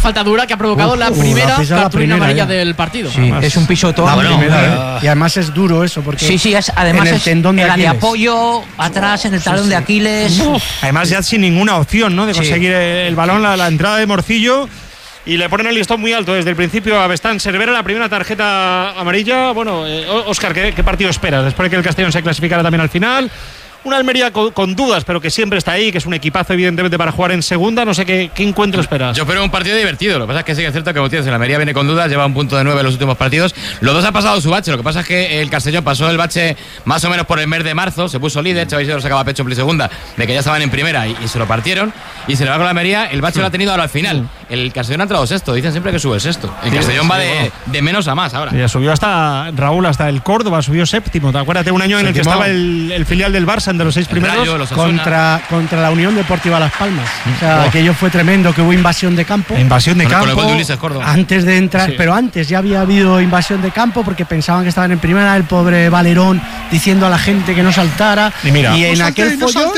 falta dura que ha provocado la primera cartulina amarilla del partido. Sí, es un pisotón. Y además es duro eso, porque además el tendón de Aquiles. de apoyo atrás en el talón de Aquiles. Además ya sin ninguna opción, ¿no?, de conseguir el balón, la entrada de Morcillo. Y le ponen el listón muy alto desde el principio a Bestán Cervera, la primera tarjeta amarilla. Bueno, Óscar, ¿qué partido esperas? Después de que el Castellón se clasificara también al final. Una Almería con dudas, pero que siempre está ahí, que es un equipazo evidentemente para jugar en segunda. No sé qué encuentro esperas. Yo espero un partido divertido. Lo que pasa es que sí que es cierto que, como tienes, el Almería viene con dudas, lleva un punto de 9 en los últimos partidos. Los dos han pasado su bache. Lo que pasa es que el Castellón pasó el bache más o menos por el mes de marzo, se puso líder, Chaval Isidro sacaba pecho en segunda, de que ya estaban en primera y se lo partieron. Y se le va con la Almería, el bache lo ha tenido ahora al final. El Castellón ha entrado sexto, dicen siempre que sube el sexto. El Castellón va de menos a más ahora. Ya subió hasta Raúl, hasta el Córdoba, subió séptimo. ¿Te acuerdas de un año en el que estaba el filial del Barça entre los 6 primeros? Contra la Unión Deportiva Las Palmas. O sea, aquello fue tremendo, que hubo invasión de campo. Invasión de campo. Con el gol de Ulises Córdoba. Antes de entrar, pero antes ya había habido invasión de campo porque pensaban que estaban en primera, el pobre Valerón diciendo a la gente que no saltara. Y mira, y en aquel follón,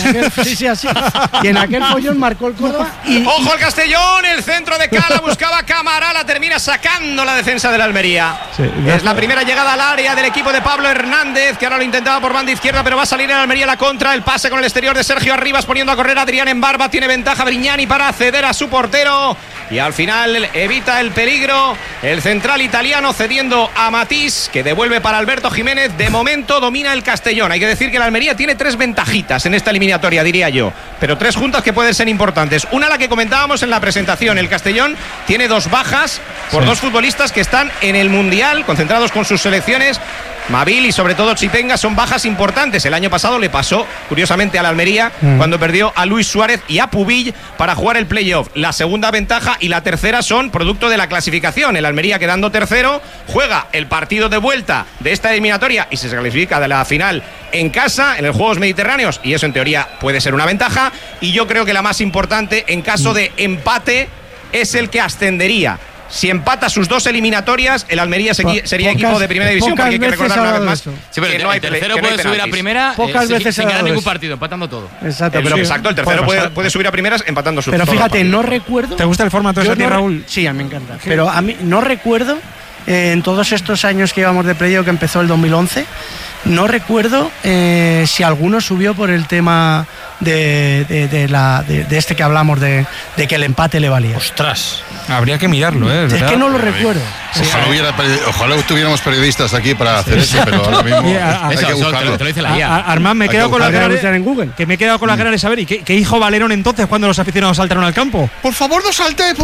y en aquel follón marcó el Córdoba. ¡Ojo al Castellón! El centro de Cala buscaba Cámara, la termina sacando la defensa de la Almería. Es la primera llegada al área del equipo de Pablo Hernández, que ahora lo intentaba por banda izquierda, pero va a salir en Almería la contra. El pase con el exterior de Sergio Arribas, poniendo a correr a Adrián en barba. Tiene ventaja Brignani para acceder a su portero y al final evita el peligro el central italiano, cediendo a Matís, que devuelve para Alberto Jiménez. De momento domina el Castellón. Hay que decir que la Almería tiene 3 ventajitas en esta eliminatoria, diría yo, pero 3 juntas que pueden ser importantes. Una, la que comentábamos en la presentación: el Castellón tiene 2 bajas por 2 futbolistas que están en el Mundial, concentrados con sus selecciones. Mabil y sobre todo Chipenga son bajas importantes. El año pasado le pasó, curiosamente, a la Almería cuando perdió a Luis Suárez y a Pubill para jugar el playoff. La segunda ventaja y la tercera son producto de la clasificación. El Almería, quedando tercero, juega el partido de vuelta de esta eliminatoria y se clasifica de la final en casa, en los Juegos Mediterráneos, y eso en teoría puede ser una ventaja. Y yo creo que la más importante, en caso de empate, es el que ascendería. Si empata sus 2 eliminatorias, el Almería sería equipo de primera división, porque hay que recordar una vez más. Sí, pero el tercero puede subir a primera sin ganar ningún partido, empatando todo. Exacto, el tercero puede subir a primeras empatando sus. Pero fíjate, no recuerdo. ¿Te gusta el formato de ti, Raúl? Sí, a mí me encanta. Pero a mí no recuerdo, en todos estos años que llevamos de playoff, que empezó el 2011, no recuerdo si alguno subió por el tema de este que hablamos, de que el empate le valía. Ostras, habría que mirarlo, es que no lo recuerdo. Ojalá tuviéramos periodistas aquí para hacer eso, pero ahora mismo hay que buscarlo. Te lo dice la IA. Armand, me he quedado con las ganas de saber, ¿y qué hijo Valerón entonces cuando los aficionados saltaron al campo? Por favor, no saltéis.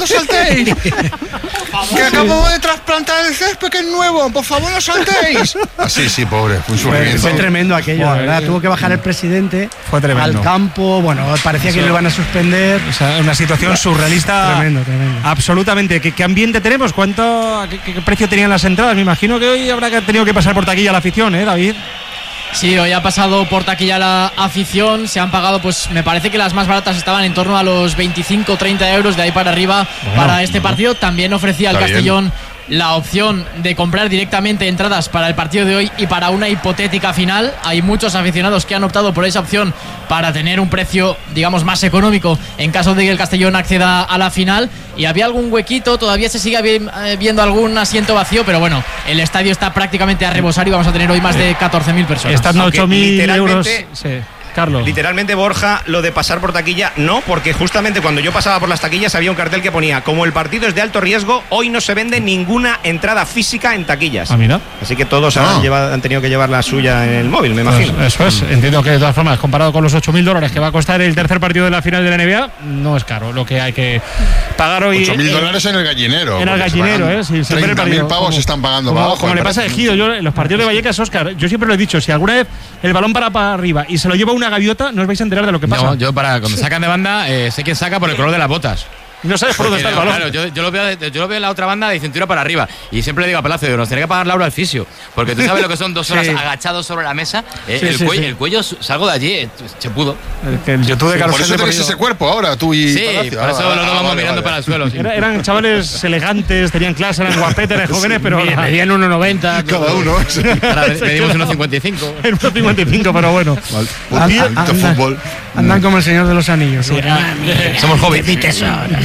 Que acabo de trasplantar el césped, que es nuevo. Por favor, no saltéis. Así, sí, pobre. Fue tremendo aquello, ¿verdad? Tuvo que bajar el presidente al campo. Bueno, parecía que lo iban a suspender. O sea, una situación surrealista. Tremendo. Absolutamente. ¿Qué ambiente tenemos? ¿Qué precio tenían las entradas? Me imagino que hoy habrá tenido que pasar por taquilla la afición, David. Sí, hoy ha pasado por taquilla la afición. Se han pagado, pues me parece que las más baratas estaban en torno a los 25-30 euros de ahí para arriba para este partido. También ofrecía el Castellón la opción de comprar directamente entradas para el partido de hoy y para una hipotética final. Hay muchos aficionados que han optado por esa opción para tener un precio, digamos, más económico en caso de que el Castellón acceda a la final. Y había algún huequito, todavía se sigue viendo algún asiento vacío, pero bueno, el estadio está prácticamente a rebosar y vamos a tener hoy más de 14.000 personas. Están 8.000 euros. Sí. Carlos. Literalmente, Borja, lo de pasar por taquilla no, porque justamente cuando yo pasaba por las taquillas había un cartel que ponía: como el partido es de alto riesgo, hoy no se vende ninguna entrada física en taquillas. Mira. Así que todos han tenido que llevar la suya en el móvil, me imagino. Pues eso es. Entiendo que de todas formas, comparado con los $8.000 que va a costar el tercer partido de la final de la NBA, no es caro lo que hay que pagar hoy. $8.000 en el gallinero. En el gallinero, sí. 30.000 pavos se están pagando para abajo. Como le pasa a Ejido, yo en los partidos de Vallecas, Óscar, yo siempre lo he dicho: si alguna vez el balón para arriba y se lo lleva una gaviota, no os vais a enterar de lo que pasa. No, yo cuando sacan de banda sé quién saca por el color de las botas. No sabes por dónde está el balón. Claro, yo lo veo en la otra banda de cintura para arriba. Y siempre le digo a Palacio: nos tiene que pagar Laura al fisio. Porque tú sabes lo que son 2 horas agachados sobre la mesa. El cuello, salgo de allí, chepudo. Por eso tenéis ese cuerpo ahora, tú y Palacio. Por eso lo vamos mirando para el suelo. Eran chavales elegantes, tenían clase, eran guapetes, eran jóvenes, pero medían 1,90 cada uno. Ahora medimos 1,55. En 1,55, pero bueno. Andan como el Señor de los Anillos. Somos hobbits.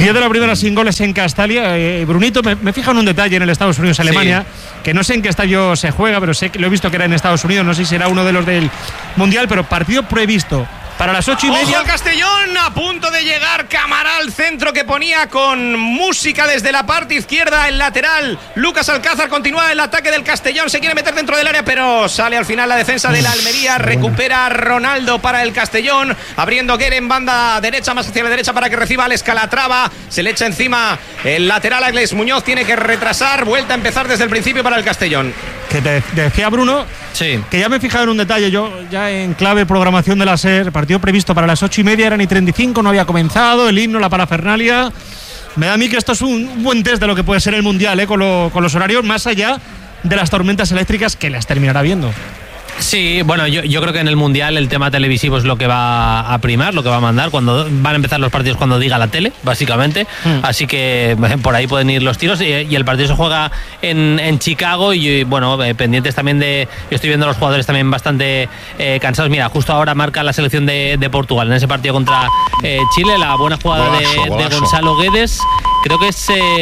Pierde la primera sin goles en Castalia. Brunito, me fijo en un detalle en el Estados Unidos-Alemania, que no sé en qué estadio se juega, pero sé que lo he visto que era en Estados Unidos, no sé si será uno de los del Mundial, pero partido previsto para las 8:30. ¡Ojo al Castellón! A punto de llegar Camará al centro, que ponía con música desde la parte izquierda el lateral. Lucas Alcázar continúa el ataque del Castellón. Se quiere meter dentro del área, pero sale al final la defensa de la Almería. Recupera Ronaldo para el Castellón, abriendo Guerre en banda derecha, más hacia la derecha para que reciba Alex Calatrava. Se le echa encima el lateral a Alex Muñoz. Tiene que retrasar. Vuelta a empezar desde el principio para el Castellón. Que te decía Bruno, que ya me he fijado en un detalle. Yo ya en clave programación de la SER, partido previsto para las 8:30, eran y 35, no había comenzado el himno, la parafernalia. Me da a mí que esto es un buen test de lo que puede ser el Mundial, con los horarios, más allá de las tormentas eléctricas que las terminará viendo. Sí, bueno, yo creo que en el Mundial el tema televisivo es lo que va a primar, lo que va a mandar. Cuando van a empezar los partidos, cuando diga la tele, básicamente. Así que por ahí pueden ir los tiros. Y el partido se juega en Chicago. Y bueno, pendientes también de. Yo estoy viendo a los jugadores también bastante cansados. Mira, justo ahora marca la selección de Portugal en ese partido contra Chile. La buena jugada de Gonzalo Guedes. Creo que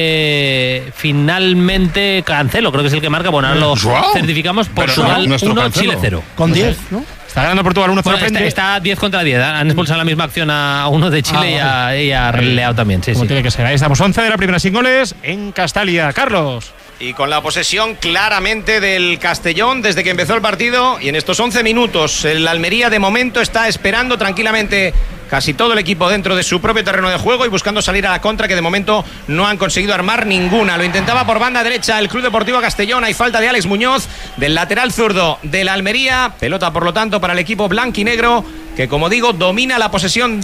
es finalmente Cancelo, creo que es el que marca. Bueno, ahora lo certificamos. Portugal 1, Chile 0. Con 10, ¿no? Está ganando Portugal 1-0 frente. Está 10 contra 10. Han expulsado la misma acción a uno de Chile y a Leao también. Sí, Como tiene que ser. Ahí estamos, 11 de la primera sin goles en Castalia. Carlos. Y con la posesión claramente del Castellón desde que empezó el partido. Y en estos 11 minutos, el Almería de momento está esperando tranquilamente casi todo el equipo dentro de su propio terreno de juego y buscando salir a la contra, que de momento no han conseguido armar ninguna. Lo intentaba por banda derecha el Club Deportivo Castellón. Hay falta de Alex Muñoz, del lateral zurdo de la Almería. Pelota, por lo tanto, para el equipo blanquinegro, que, como digo, domina la posesión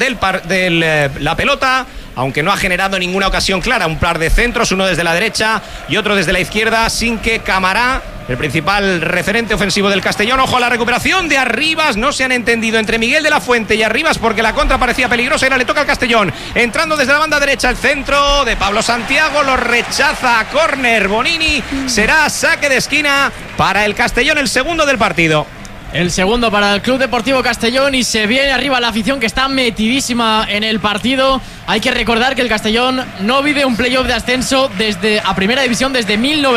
la pelota, aunque no ha generado ninguna ocasión clara. Un par de centros, uno desde la derecha y otro desde la izquierda, sin que Camará, el principal referente ofensivo del Castellón. Ojo a la recuperación de Arribas. No se han entendido entre Miguel de la Fuente y Arribas, porque la contra parecía peligrosa y ahora le toca al Castellón. Entrando desde la banda derecha, el centro de Pablo Santiago, lo rechaza a córner Bonini. Será saque de esquina para el Castellón, el segundo del partido. El segundo para el Club Deportivo Castellón, y se viene arriba la afición, que está metidísima en el partido. Hay que recordar que el Castellón no vive un playoff de ascenso a Primera División desde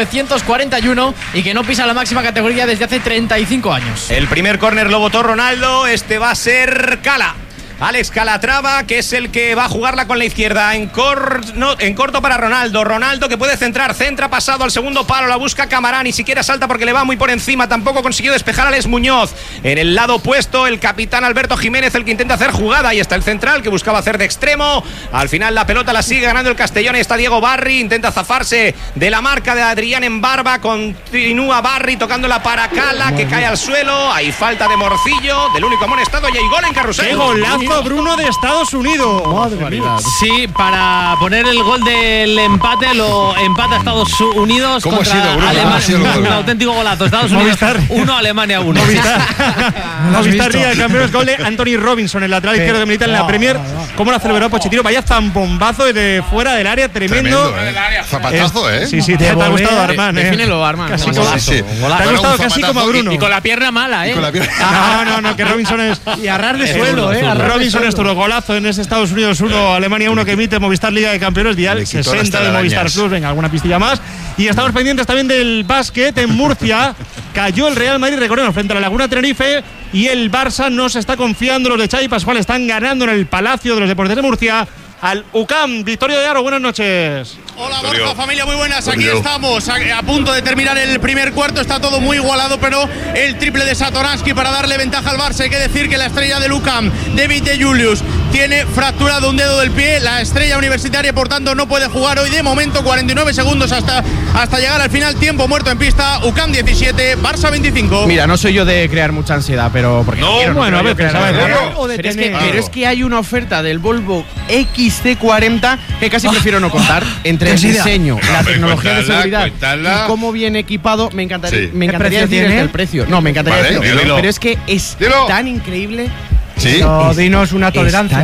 1941 y que no pisa la máxima categoría desde hace 35 años. El primer córner lo votó Ronaldo. Este va a ser Alex Calatrava, que es el que va a jugarla con la izquierda en corto para Ronaldo. Ronaldo, que puede centra pasado al segundo palo, la busca Camará, ni siquiera salta porque le va muy por encima. Tampoco consiguió despejar a Alex Muñoz. En el lado opuesto, el capitán Alberto Jiménez, el que intenta hacer jugada. Ahí está el central, que buscaba hacer de extremo. Al final la pelota la sigue ganando el Castellón. Ahí está Diego Barri, intenta zafarse de la marca de Adrián en barba. Continúa Barri tocándola para Cala, que cae al suelo. Hay falta de Morcillo, del único amonestado, y hay gol en Carrusel. ¡Qué golazo, Bruno, de Estados Unidos! Madre mía. Sí, para poner el gol del empate, lo empata Estados Unidos. ¿Cómo contra ha sido, Bruno? Alemania. Un auténtico golazo. Estados Unidos 1, Alemania 1. Movistar Ría de Campeones, gol de Anthony Robinson, el lateral izquierdo que milita en la Premier. ¿Cómo lo ha celebrado Pochettino? Vaya zambombazo desde fuera del área, tremendo. Zapatazo, ¿eh? Sí, te ha gustado, Armán. Defínelo, Armán. Casi como, te ha gustado casi como a Bruno. Y con la pierna mala, ¿eh? No, que Robinson es. Y a ras de suelo, Robinson es todo golazo en ese Estados Unidos 1, Alemania 1, que emite Movistar Liga de Campeones, dial 60 de Movistar Plus. Venga, alguna pistilla más. Y estamos pendientes también del básquet en Murcia. Cayó el Real Madrid, recordemos, frente a la Laguna Tenerife, y el Barça no se está confiando. Los de Xavi Pascual están ganando en el Palacio de los Deportes de Murcia al UCAM. Victorio de Aro, buenas noches. Hola Borja, familia, muy buenas. Aquí estamos a punto de terminar el primer cuarto. Está todo muy igualado, pero el triple de Satoransky para darle ventaja al Barça. Hay que decir que la estrella del UCAM, David de Julius, tiene fracturado un dedo del pie. La estrella universitaria, por tanto, no puede jugar hoy. De momento, 49 segundos hasta llegar al final. Tiempo muerto en pista. UCAM 17, Barça 25. Mira, no soy yo de crear mucha ansiedad, pero porque pero es que hay una oferta del Volvo XC40 que casi prefiero no contar. Entre el diseño, la tecnología de seguridad y cómo viene equipado, me encantaría decir el precio. No, me encantaría decirlo, pero es que es tan increíble. Sí. No, dinos una tolerancia.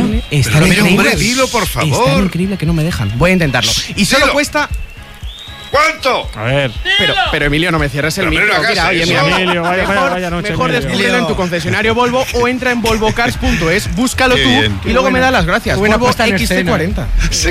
Está increíble, dilo, por favor. Es tan increíble que no me dejan. Voy a intentarlo. Y solo cuesta ¿Cuánto? A ver. Pero Emilio, no me cierres el micro. Emilio, vaya noche. Mejor descúbrelo en tu concesionario Volvo o entra en volvocars.es, búscalo tú y luego me das las gracias. Volvo XC40.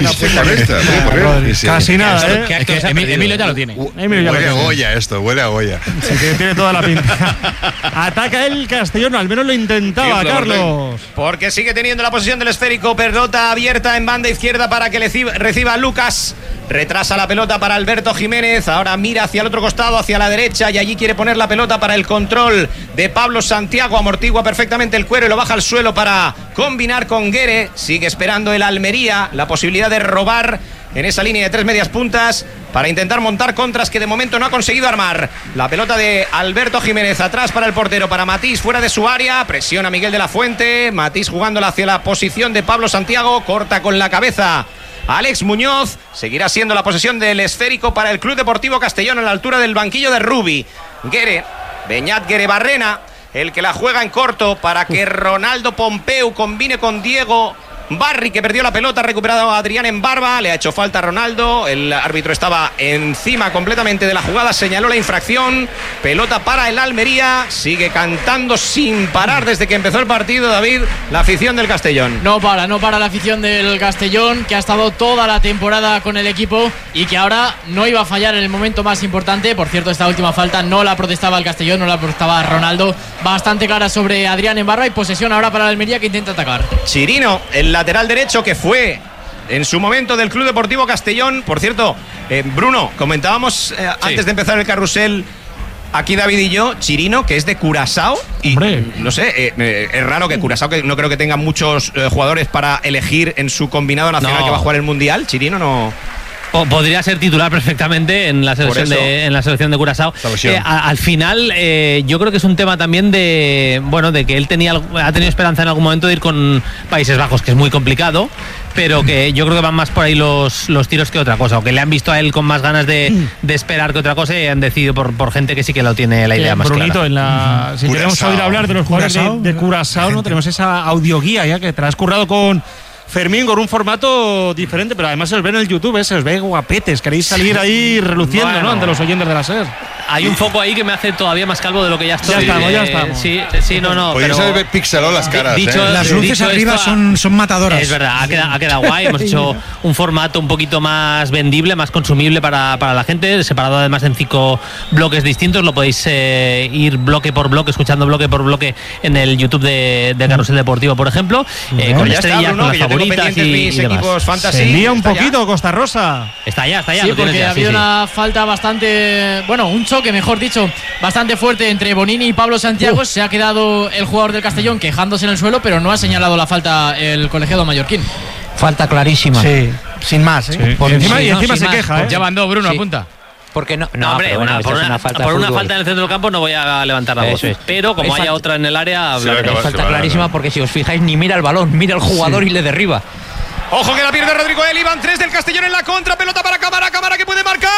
Casi nada, ¿eh? Emilio ya lo tiene. Huele a Goya esto, huele a Goya. Sí, tiene toda la pinta. Ataca el Castellón, al menos lo intentaba, Carlos. Porque sigue teniendo la posesión del esférico, pelota abierta en banda izquierda para que reciba Lucas. Retrasa la pelota para Alberto Jiménez, ahora mira hacia el otro costado, hacia la derecha, y allí quiere poner la pelota para el control de Pablo Santiago. Amortigua perfectamente el cuero y lo baja al suelo para combinar con Guere. Sigue esperando el Almería la posibilidad de robar en esa línea de 3 medias puntas para intentar montar contras que de momento no ha conseguido armar. La pelota de Alberto Jiménez atrás para el portero, para Matís fuera de su área, presiona Miguel de la Fuente, Matís jugándola hacia la posición de Pablo Santiago, corta con la cabeza Alex Muñoz. Seguirá siendo la posesión del esférico para el Club Deportivo Castellón a la altura del banquillo de Rubi. Guere, Beñat Guerebarrena, el que la juega en corto para que Ronaldo Pompeu combine con Diego Barry, que perdió la pelota, ha recuperado a Adrián en barba, le ha hecho falta a Ronaldo, el árbitro estaba encima completamente de la jugada, señaló la infracción, pelota para el Almería, sigue cantando sin parar desde que empezó el partido, David, la afición del Castellón. No para la afición del Castellón, que ha estado toda la temporada con el equipo y que ahora no iba a fallar en el momento más importante. Por cierto, esta última falta no la protestaba el Castellón, no la protestaba Ronaldo, bastante clara sobre Adrián en barba, y posesión ahora para el Almería, que intenta atacar. Chirino, el lateral derecho, que fue en su momento del Club Deportivo Castellón. Por cierto, Bruno, comentábamos antes de empezar el carrusel aquí David y yo, Chirino, que es de Curazao, y no sé, es raro que Curazao, que no creo que tenga muchos jugadores para elegir en su combinado nacional que va a jugar el Mundial. Chirino no... Podría ser titular perfectamente en la selección de Curazao. Al final, yo creo que es un tema también de que él ha tenido esperanza en algún momento de ir con Países Bajos, que es muy complicado, pero que yo creo que van más por ahí los tiros que otra cosa, o que le han visto a él con más ganas de esperar que otra cosa, y han decidido por gente que sí que lo tiene la idea más Brunito, clara. Si queremos oír hablar de los jugadores de Curazao, ¿no? Tenemos esa audioguía ya que te la has currado con Fermín, con un formato diferente, pero además se os ve en el YouTube, se os ve guapetes. Queréis salir ahí reluciendo, ¿no? Ante los oyentes de la SER. Hay un foco ahí que me hace todavía más calvo de lo que ya estoy. Ya estamos. Sí, no. Pues ya se ve pixelado las caras. Las luces arriba son matadoras. Es verdad, ha quedado guay. Hemos hecho un formato un poquito más vendible, más consumible para la gente, separado además en 5 bloques distintos. Lo podéis ir bloque por bloque, escuchando bloque por bloque en el YouTube de Carrusel Deportivo, por ejemplo. Con estrellas, con las favoritas y demás. Se lía un poquito Costa Rosa. Está ya. Sí, porque ha habido una falta bastante... un choque, mejor dicho, bastante fuerte entre Bonini y Pablo Santiago. Se ha quedado el jugador del Castellón quejándose en el suelo, pero no ha señalado la falta el colegiado mallorquín. Falta clarísima. Sí, sin más, ¿eh? Sí. Y encima se queja, ¿eh? Ya mandó Bruno, apunta. Porque no, hombre, por una falta en el centro del campo no voy a levantar la voz. Pero como haya otra en el área, es falta clarísima, porque si os fijáis, ni mira el balón, mira el jugador y le derriba. Ojo que la pierde Rodrigo Eli, van 3 del Castellón en la contra, pelota para Cámara que puede marcar.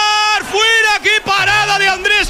¡Fuera! ¡Qué parada de Andrés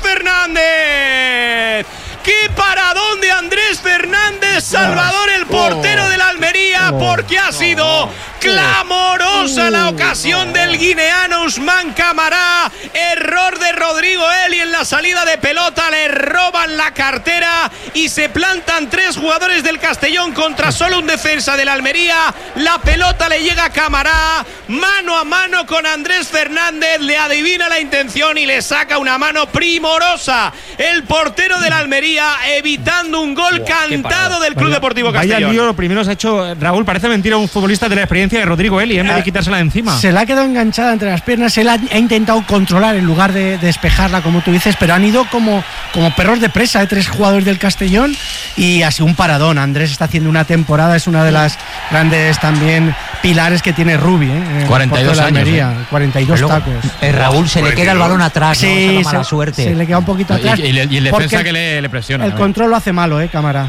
Fernández! ¡Qué paradón de Andrés Fernández, Salvador, el portero de la Almería! Porque ha sido clamorosa la ocasión del guineano Usman Camará. Error de Rodrigo Eli en la salida de pelota, le roban la cartera y se plantan 3 jugadores del Castellón contra solo un defensa de la Almería. La pelota le llega a Camará, mano a mano con Andrés Fernández, le adivina la intención y le saca una mano primorosa el portero de la Almería, evitando un gol cantado del Club Deportivo Castellón. Vaya lío, lo primero se ha hecho Raúl, parece mentira, un futbolista de la experiencia de Rodrigo Eli, en vez de quitársela de encima. Se la ha quedado enganchada entre las piernas, él ha intentado controlar en lugar de despejarla, como tú dices, pero han ido como perros de presa de 3 jugadores del Castellón, y ha sido un paradón. Andrés está haciendo una temporada, es una de las grandes también pilares que tiene Rubi, 42 años, 42 luego, tacos. Raúl se le queda el balón atrás, sí, la mala suerte. Se le queda un poquito atrás. Y el defensa que le presiona. El control lo hace malo, Cámara.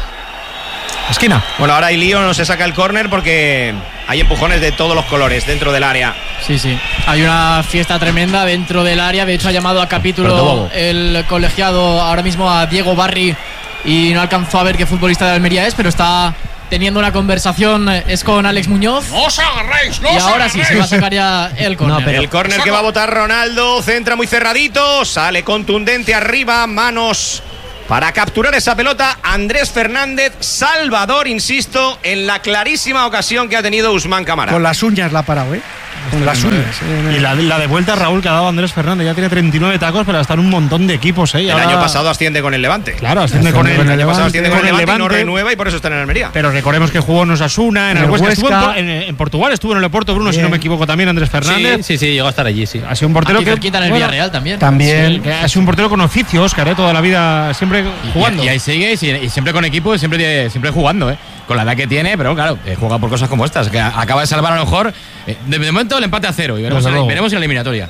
Esquina. Bueno, ahora hay lío, no se saca el córner porque hay empujones de todos los colores dentro del área. Sí, hay una fiesta tremenda dentro del área. De hecho, ha llamado a capítulo el colegiado ahora mismo a Diego Barry y no alcanzó a ver qué futbolista de Almería es, pero está teniendo una conversación es con Alex Muñoz. ¡No os agarréis! ¡No os y ahora agarréis! sí se va a sacar ya el córner. El córner que va a botar Ronaldo, centra muy cerradito, sale contundente arriba, manos para capturar esa pelota. Andrés Fernández, Salvador, insisto, en la clarísima ocasión que ha tenido Ousmane Camara. Con las uñas la ha parado, ¿eh? Con las uñas. Y la de vuelta, Raúl, que ha dado Andrés Fernández. Ya tiene 39 tacos, pero está en un montón de equipos, ¿eh? El año pasado asciende con el Levante. Claro, asciende con el año pasado asciende con el Levante y no renueva y por eso está en Almería. Pero recordemos que jugó en Osasuna, en el Huesca. En Portugal estuvo en el Oporto, Bruno, si no me equivoco, también Andrés Fernández. Sí, llegó a estar allí, sí. Ha sido un portero que quita en el Villarreal también. Sí, que ha sido un portero con oficio, Óscar, toda la vida siempre jugando. Y ahí sigue, y siempre con equipo, siempre jugando, con la edad que tiene, pero claro, juega por cosas como estas, que acaba de salvar a lo mejor, de momento el empate a 0 y veremos en la eliminatoria.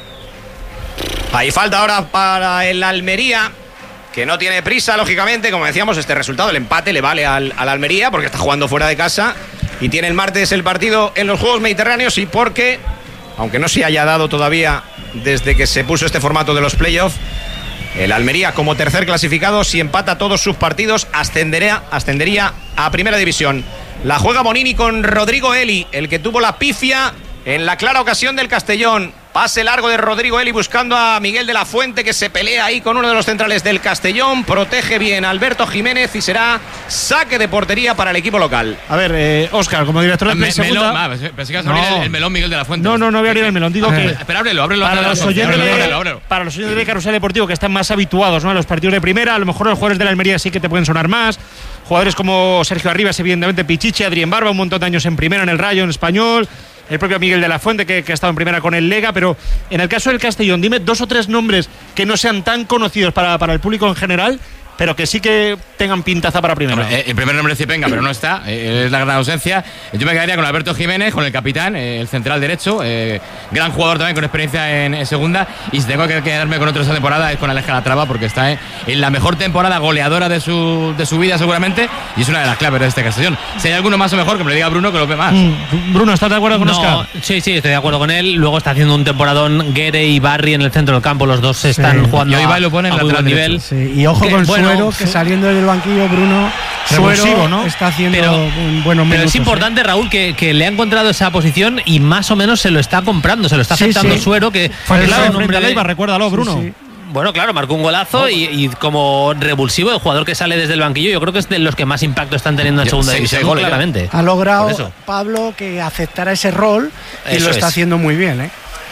Ahí falta ahora para el Almería, que no tiene prisa, lógicamente, como decíamos, este resultado, el empate le vale al Almería porque está jugando fuera de casa y tiene el martes el partido en los Juegos Mediterráneos y porque, aunque no se haya dado todavía desde que se puso este formato de los playoffs, el Almería, como tercer clasificado, si empata todos sus partidos, ascendería a Primera División. La juega Bonini con Rodrigo Eli, el que tuvo la pifia en la clara ocasión del Castellón. Pase largo de Rodrigo Eli buscando a Miguel de la Fuente, que se pelea ahí con uno de los centrales del Castellón. Protege bien Alberto Jiménez y será saque de portería para el equipo local. A ver, Óscar, como director de prensa. Pensé que ibas a abrir el melón Miguel de la Fuente. No voy a abrir el melón. Digo que. Espera, ábrelo. Para los oyentes de Carrusel Deportivo, que están más habituados, ¿no?, a los partidos de primera, a lo mejor los jugadores de la Almería sí que te pueden sonar más. Jugadores como Sergio Arribas, evidentemente, Pichichi, Adrián Barba, un montón de años en primera, en el Rayo, en Español. El propio Miguel de la Fuente, que ha estado en primera con el Lega. Pero en el caso del Castellón, dime 2 o 3 nombres que no sean tan conocidos para el público en general, pero que sí que tengan pintaza para primera. El primer nombre es Cipenga, pero no está, es la gran ausencia. Yo me quedaría con Alberto Jiménez, con el capitán, el central derecho, gran jugador también con experiencia en segunda. Y si tengo que quedarme con otro esta temporada es con Alex Calatrava, porque está en la mejor temporada goleadora de su vida seguramente, y es una de las claves de este Castellón. Si hay alguno más o mejor, que me lo diga Bruno, que lo ve más. Bruno, ¿estás de acuerdo con Óscar? Sí, estoy de acuerdo con él. Luego está haciendo un temporadón Guere y Barry en el centro del campo, los dos están jugando y hoy lo pone en muy buen nivel. Sí. Y ojo con Suero, que saliendo del banquillo, Bruno, Suero, ¿no?, está haciendo un buen minutos. Pero es importante, Raúl, que le ha encontrado esa posición y más o menos se lo está comprando, se lo está aceptando Suero, que fue claro, un hombre de Leiva, recuérdalo, Bruno. Sí. Bueno, claro, marcó un golazo y como revulsivo, el jugador que sale desde el banquillo, yo creo que es de los que más impacto están teniendo en segunda división, claramente. Ha logrado Pablo que aceptara ese rol y lo está haciendo muy bien,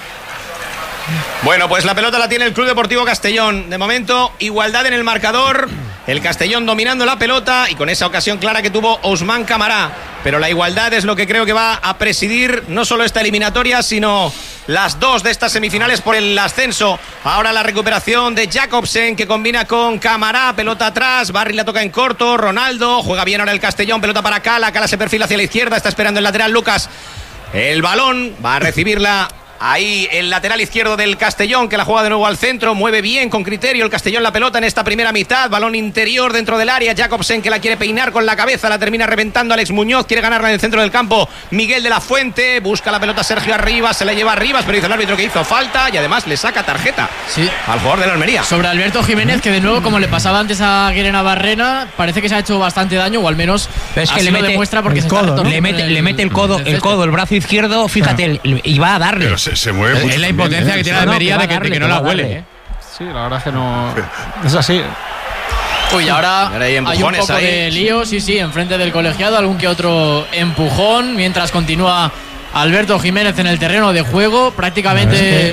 Bueno, pues la pelota la tiene el Club Deportivo Castellón. De momento, igualdad en el marcador. El Castellón dominando la pelota y con esa ocasión clara que tuvo Ousmane Camara. Pero la igualdad es lo que creo que va a presidir no solo esta eliminatoria, sino las 2 de estas semifinales por el ascenso. Ahora la recuperación de Jacobsen, que combina con Camara. Pelota atrás, Barry la toca en corto. Ronaldo, juega bien ahora el Castellón. Pelota para Cala, Cala se perfila hacia la izquierda. Está esperando el lateral Lucas. El balón va a recibirla ahí el lateral izquierdo del Castellón, que la juega de nuevo al centro, mueve bien con criterio el Castellón la pelota en esta primera mitad, balón interior dentro del área, Jacobsen, que la quiere peinar con la cabeza, la termina reventando Alex Muñoz, quiere ganarla en el centro del campo, Miguel de la Fuente, busca la pelota Sergio Arribas, se la lleva Arribas, pero dice el árbitro que hizo falta y además le saca tarjeta al jugador de la Almería. Sobre Alberto Jiménez, que de nuevo, como le pasaba antes a Guerena Barrena, parece que se ha hecho bastante daño, o al menos es que así lo demuestra porque se codo, está le mete el codo, el brazo izquierdo, fíjate, y va a darle. Pero se mueve mucho. Es la impotencia que tiene Almería de que no la huele. Sí, la verdad es que no. Es así. Uy, ahora hay un poco de lío, sí, enfrente del colegiado, algún que otro empujón, mientras continúa Alberto Jiménez en el terreno de juego, prácticamente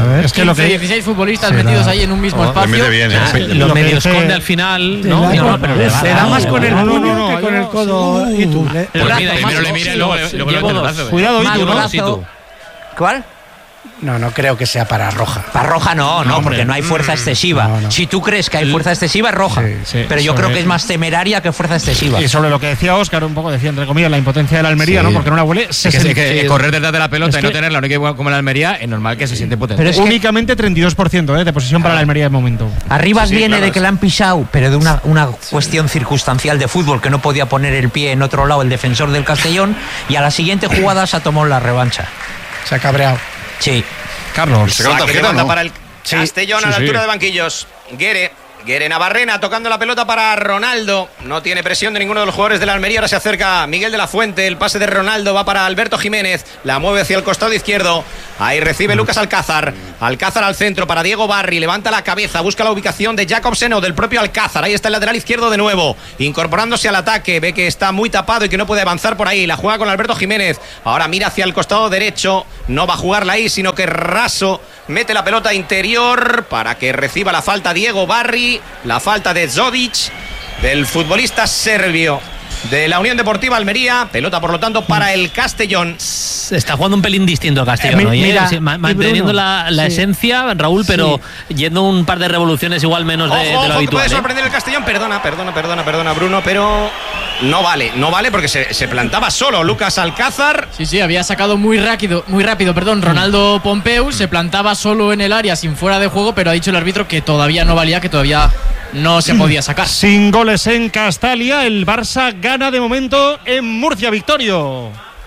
16 futbolistas metidos ahí en un mismo espacio. Lo medio esconde al final, ¿no? Pero le da más con el puño que con el codo. Y tú, primero le mira y luego le mete el brazo. Cuidado, y tú. ¿Cuál? No creo que sea para roja. Para roja no, porque no hay fuerza excesiva. No. Si tú crees que hay fuerza excesiva, es roja. Sí, pero yo creo que es más temeraria que fuerza excesiva. Y sobre lo que decía Óscar, un poco decía, entre comillas, la impotencia de la Almería, ¿no? Porque no la huele. Que correr detrás de la pelota y no tenerla, no hay que como la Almería, es normal que se siente potente. Pero es únicamente 32% de posesión para la Almería de momento. Arribas viene de que la han pisado, pero de una cuestión circunstancial de fútbol, que no podía poner el pie en otro lado el defensor del Castellón, y a la siguiente jugada se ha tomado la revancha. Se ha cabreado. Sí. Carlos, saque de banda para el Castellón a la altura de banquillos. Guere Guerenabarrena tocando la pelota para Ronaldo. No tiene presión de ninguno de los jugadores de la Almería. Ahora se acerca Miguel de la Fuente. El pase de Ronaldo va para Alberto Jiménez. La mueve hacia el costado izquierdo. Ahí recibe Lucas Alcázar. Alcázar al centro para Diego Barry. Levanta la cabeza. Busca la ubicación de Jacobsen o del propio Alcázar. Ahí está el lateral izquierdo de nuevo. Incorporándose al ataque. Ve que está muy tapado y que no puede avanzar por ahí. La juega con Alberto Jiménez. Ahora mira hacia el costado derecho. No va a jugarla ahí, sino que raso mete la pelota interior para que reciba la falta Diego Barry. La falta de Zodic, del futbolista serbio de la Unión Deportiva Almería. Pelota, por lo tanto, para el Castellón. Está jugando un pelín distinto el Castellón, manteniendo la esencia, Raúl, pero yendo un par de revoluciones igual menos de lo habitual. Puede sorprender el Castellón. Perdona, Bruno, pero no vale porque se plantaba solo Lucas Alcázar. Sí, había sacado muy rápido, Ronaldo Pompeu, se plantaba solo en el área sin fuera de juego, pero ha dicho el árbitro que todavía no valía, que todavía no se podía sacar. Sin goles en Castalia, el Barça gana de momento en Murcia. Victorio.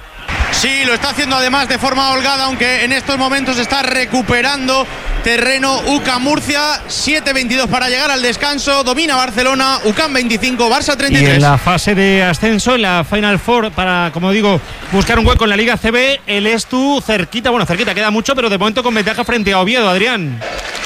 Sí, lo está haciendo además de forma holgada, aunque en estos momentos está recuperando terreno UCAM Murcia. 7:22 para llegar al descanso. Domina Barcelona, UCAM 25, Barça 33. Y en la fase de ascenso, en la Final Four, para, como digo, buscar un hueco en la Liga CB, el Estu cerquita, queda mucho, pero de momento con ventaja frente a Oviedo, Adrián.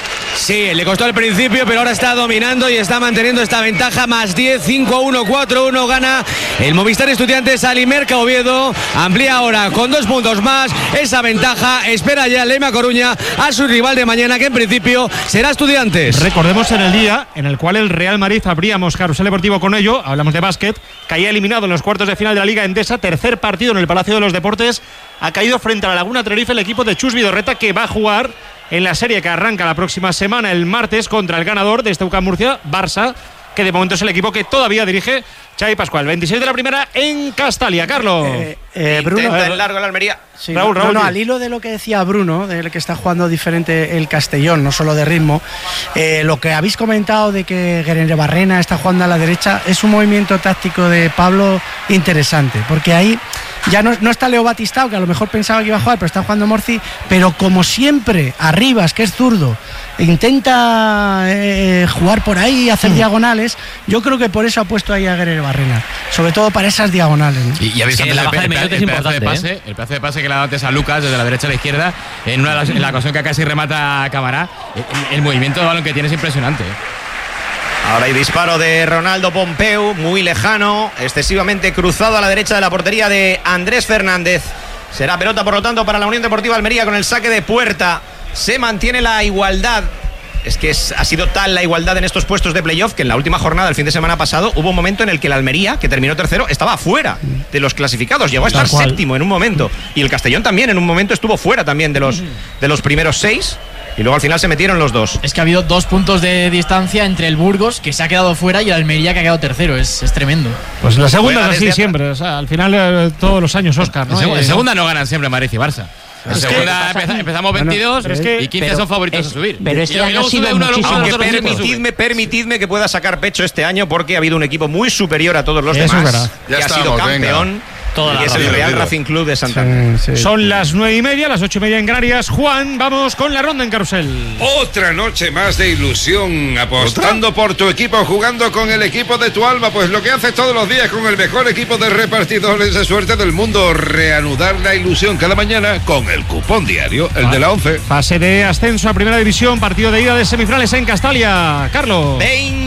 Sí, le costó al principio, pero ahora está dominando y está manteniendo esta ventaja. Más 10, 5-1, 4-1. Gana el Movistar Estudiantes al Imerca Oviedo. Amplía ahora con 2 puntos más esa ventaja. Espera ya Lema Coruña a su rival de mañana, que en principio será Estudiantes. Recordemos en el día en el cual el Real Madrid abríamos Carrusel Deportivo con ello. Hablamos de básquet. Caía eliminado en los cuartos de final de la Liga Endesa. Tercer partido en el Palacio de los Deportes. Ha caído frente a la Laguna Tenerife el equipo de Chus Vidorreta, que va a jugar en la serie que arranca la próxima semana, el martes, contra el ganador de este UCAM Murcia, Barça, que de momento es el equipo que todavía dirige Xavi Pascual. 26 de la primera en Castalia. Carlos. Bruno, en largo la Almería. Sí, Raúl. Al hilo de lo que decía Bruno, del que está jugando diferente el Castellón, no solo de ritmo, lo que habéis comentado de que Guerenabarrena está jugando a la derecha, es un movimiento táctico de Pablo interesante, porque ahí ya no está Leo Batistao, que a lo mejor pensaba que iba a jugar, pero está jugando Morci, pero como siempre, Arribas, que es zurdo, intenta jugar por ahí, hacer diagonales. Yo creo que por eso ha puesto ahí a Guerenabarrena, sobre todo para esas diagonales, ¿no? Y habéis visto el pedazo de pase que le ha dado antes a Lucas desde la derecha a la izquierda, en la ocasión que casi remata Camará. El movimiento de balón que tiene es impresionante. Ahora hay disparo de Ronaldo Pompeu, muy lejano, excesivamente cruzado a la derecha de la portería de Andrés Fernández. Será pelota, por lo tanto, para la Unión Deportiva Almería con el saque de puerta. Se mantiene la igualdad. Es que ha sido tal la igualdad en estos puestos de playoff que en la última jornada del fin de semana pasado hubo un momento en el que el Almería, que terminó tercero, estaba fuera de los clasificados. Llegó a estar séptimo en un momento. Y el Castellón también en un momento estuvo fuera también de los primeros 6. Y luego al final se metieron los dos. Es que ha habido 2 puntos de distancia entre el Burgos, que se ha quedado fuera, y el Almería, que ha quedado tercero. Es tremendo. Pues la segunda es así siempre. O sea, al final todos los años, Óscar, ¿no? En segunda no ganan siempre Madrid y Barça. En segunda empezamos 22 y 15 son favoritos a subir. Pero este año ha sido muchísimo. Permitidme que pueda sacar pecho este año, porque ha habido un equipo muy superior a todos los demás, que ha sido campeón. Y es el Real Racing Club de Santander. Sí. Son las 9:30, las 8:30 en Canarias. Juan, vamos con la ronda en Carrusel. Otra noche más de ilusión, apostando por tu equipo, jugando con el equipo de tu alma, pues lo que haces todos los días con el mejor equipo de repartidores de suerte del mundo. Reanudar la ilusión cada mañana con el cupón diario, el de la 11. Fase de ascenso a Primera División, partido de ida de semifinales en Castalia. Carlos.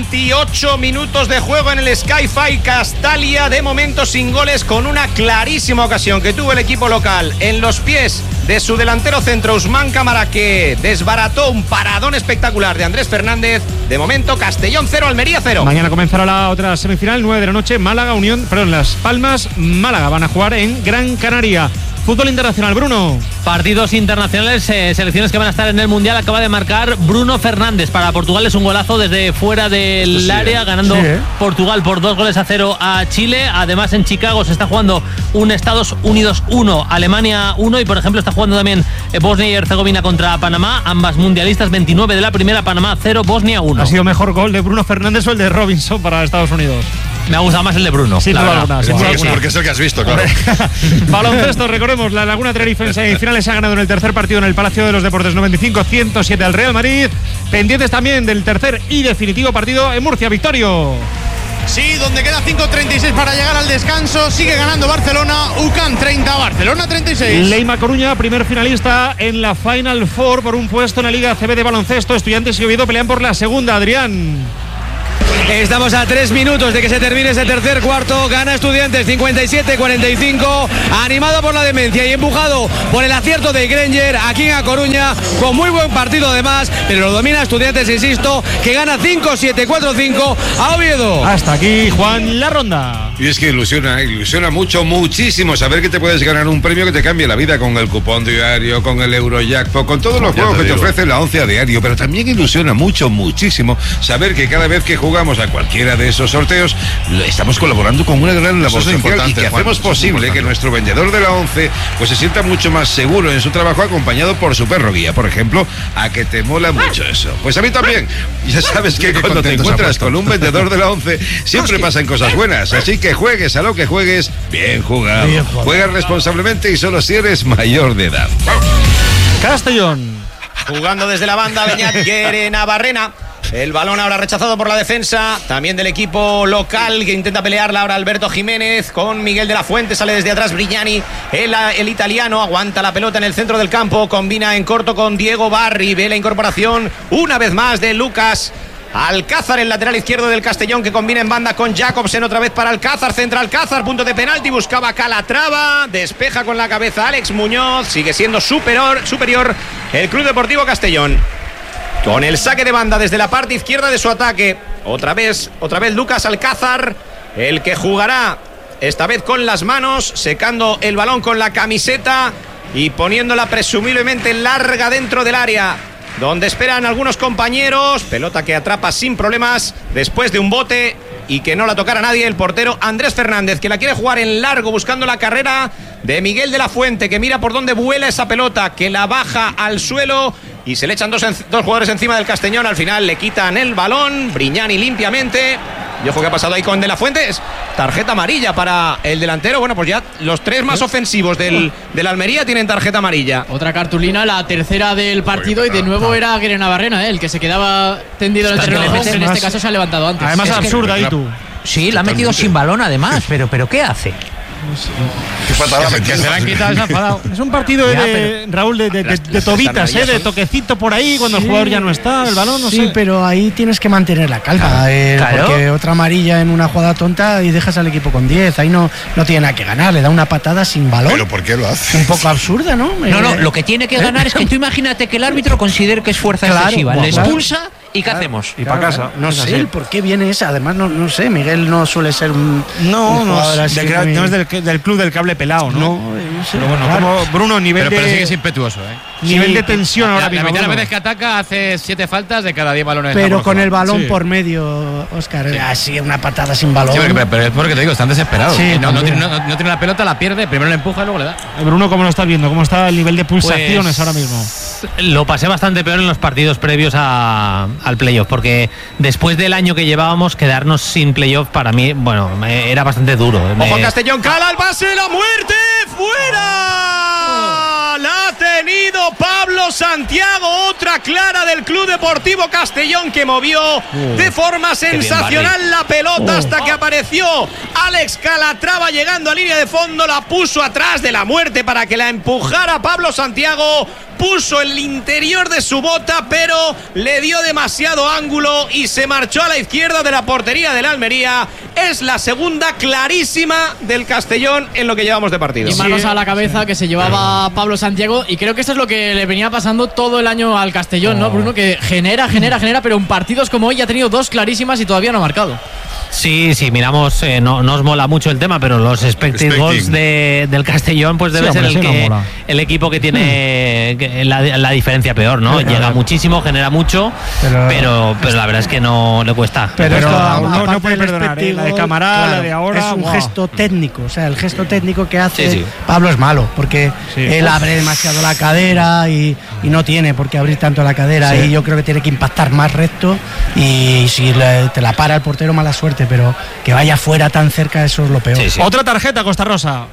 28 minutos de juego en el Sky-Fi Castalia, de momento sin goles, con una clarísima ocasión que tuvo el equipo local en los pies de su delantero centro, Usman Cámara, que desbarató un paradón espectacular de Andrés Fernández. De momento, Castellón 0, Almería 0. Mañana comenzará la otra semifinal, 9 de la noche, Las Palmas, Málaga. Van a jugar en Gran Canaria. Fútbol internacional, Bruno. Partidos internacionales, selecciones que van a estar en el Mundial. Acaba de marcar Bruno Fernández. Para Portugal es un golazo desde fuera del área, ganando Portugal por 2-0 a Chile. Además, en Chicago se está jugando un Estados Unidos 1, Alemania 1. Y, por ejemplo, está jugando también Bosnia y Herzegovina contra Panamá. Ambas mundialistas, 29 de la primera, Panamá 0, Bosnia 1. ¿Ha sido mejor gol de Bruno Fernández o el de Robinson para Estados Unidos? Me ha gustado más el de Bruno. Sí, porque es el que has visto, claro. Baloncesto, recordemos, la Laguna Tenerife en semifinales ha ganado en el tercer partido en el Palacio de los Deportes 95-107 al Real Madrid. Pendientes también del tercer y definitivo partido en Murcia. Victorio. Sí, donde queda 5:36 para llegar al descanso. Sigue ganando Barcelona. UCAM 30, Barcelona 36. Leima Coruña, primer finalista en la Final Four por un puesto en la Liga CB de baloncesto. Estudiantes y Oviedo pelean por la segunda. Adrián. Estamos a 3 minutos de que se termine ese tercer cuarto. Gana Estudiantes 57-45, animado por la demencia y empujado por el acierto de Granger aquí en A Coruña, con muy buen partido además, pero lo domina Estudiantes, insisto, que gana 5-7-4-5 a Oviedo. Hasta aquí, Juan, la ronda. Y es que ilusiona muchísimo saber que te puedes ganar un premio que te cambie la vida con el cupón diario, con el Eurojackpot, con todos los juegos que te ofrece la 11 a diario. Pero también ilusiona muchísimo saber que cada vez que jugamos a cualquiera de esos sorteos estamos colaborando con una gran labor social y que hacemos posible que nuestro vendedor de la 11 pues se sienta mucho más seguro en su trabajo, acompañado por su perro guía, por ejemplo. A que te mola mucho eso. Pues a mí también. Ya sabes que cuando te encuentras con un vendedor de la 11 siempre pasan cosas buenas, así que juegues a lo que juegues, bien jugado. Juega responsablemente y solo si eres mayor de edad. Castellón. Jugando desde la banda, Beñat Navarrena. El balón ahora rechazado por la defensa, también del equipo local, que intenta pelearla ahora Alberto Jiménez con Miguel de la Fuente. Sale desde atrás Brignani, el italiano, aguanta la pelota en el centro del campo, combina en corto con Diego Barri. Ve la incorporación una vez más de Lucas Alcázar, el lateral izquierdo del Castellón, que combina en banda con Jacobsen. Otra vez para Alcázar, centra Alcázar, punto de penalti, buscaba Calatrava, despeja con la cabeza Alex Muñoz. Sigue siendo superior el Club Deportivo Castellón. Con el saque de banda desde la parte izquierda de su ataque. Otra vez Lucas Alcázar, el que jugará esta vez con las manos, secando el balón con la camiseta y poniéndola presumiblemente larga dentro del área, donde esperan algunos compañeros. Pelota que atrapa sin problemas después de un bote y que no la tocara nadie el portero Andrés Fernández, que la quiere jugar en largo buscando la carrera de Miguel de la Fuente, que mira por dónde vuela esa pelota, que la baja al suelo y se le echan dos jugadores encima del Castellón. Al final le quitan el balón, Brignani limpiamente. Y ojo que ha pasado ahí con De la Fuente. Es tarjeta amarilla para el delantero. Bueno, pues ya los tres más ofensivos del Almería tienen tarjeta amarilla. Otra cartulina, la tercera del partido, y de nuevo era Guere Navarrena, el que se quedaba tendido en el terreno. En este caso se ha levantado antes. Además es absurda ahí tú. Sí, la ha metido sin balón además, pero ¿qué hace? Qué patada que se le han quitado, se ha enfadado. Es un partido Raúl, de tobitas, de toquecito por ahí cuando el jugador ya no está, el balón, no sé. Sí, pero ahí tienes que mantener la calma, claro. Porque otra amarilla en una jugada tonta y dejas al equipo con 10. Ahí no tiene nada que ganar, le da una patada sin balón. ¿Pero por qué lo hace? Un poco absurda, ¿no? No, lo que tiene que ganar es que tú imagínate que el árbitro considere que es fuerza excesiva, le expulsa. ¿Y qué hacemos? Y para casa. No sé el por qué viene esa. Además, no sé, Miguel no suele ser un jugador así. No es del club del cable pelado, ¿no? No sé. Pero bueno, como Bruno, nivel pero sí que es impetuoso, nivel de tensión ahora mismo. La mitad de las veces que ataca hace 7 faltas de cada 10 balones. Pero con el balón por medio, Óscar. Sí. Así, una patada sin balón. Sí, pero es porque te digo, están desesperados. Sí, no tiene la pelota, la pierde, primero le empuja y luego le da. Bruno, ¿cómo lo estás viendo? ¿Cómo está el nivel de pulsaciones ahora mismo? Lo pasé bastante peor en los partidos previos al playoff, porque después del año que llevábamos, quedarnos sin playoff para mí, bueno, era bastante duro. Ojo Castellón, cala el pase, la muerte, fuera. La ha tenido Pablo Santiago, otra clara del Club Deportivo Castellón, que movió de forma sensacional la pelota hasta que apareció Alex Calatrava llegando a línea de fondo, la puso atrás de la muerte para que la empujara Pablo Santiago. Puso el interior de su bota, pero le dio demasiado ángulo y se marchó a la izquierda de la portería del Almería. Es la segunda clarísima del Castellón en lo que llevamos de partido. Y manos a la cabeza que se llevaba Pablo Santiago, y creo que eso es lo que le venía pasando todo el año al Castellón, ¿no, Bruno? Que genera, pero en partidos como hoy ha tenido 2 clarísimas y todavía no ha marcado. Sí, miramos, no os mola mucho el tema, pero los expected goals del Castellón pues debe ser el equipo que tiene la diferencia peor, ¿no? Llega muchísimo, genera mucho, pero la verdad es que no le cuesta. Pero no puede perdonar, la de Camará, la de ahora. Es un gesto técnico, o sea, el gesto técnico que hace Pablo es malo, porque él abre demasiado la cadera y no tiene por qué abrir tanto la cadera, y yo creo que tiene que impactar más recto, y si te la para el portero, mala suerte. suerte, pero que vaya fuera tan cerca, eso es lo peor. Otra tarjeta, Costa Rosa.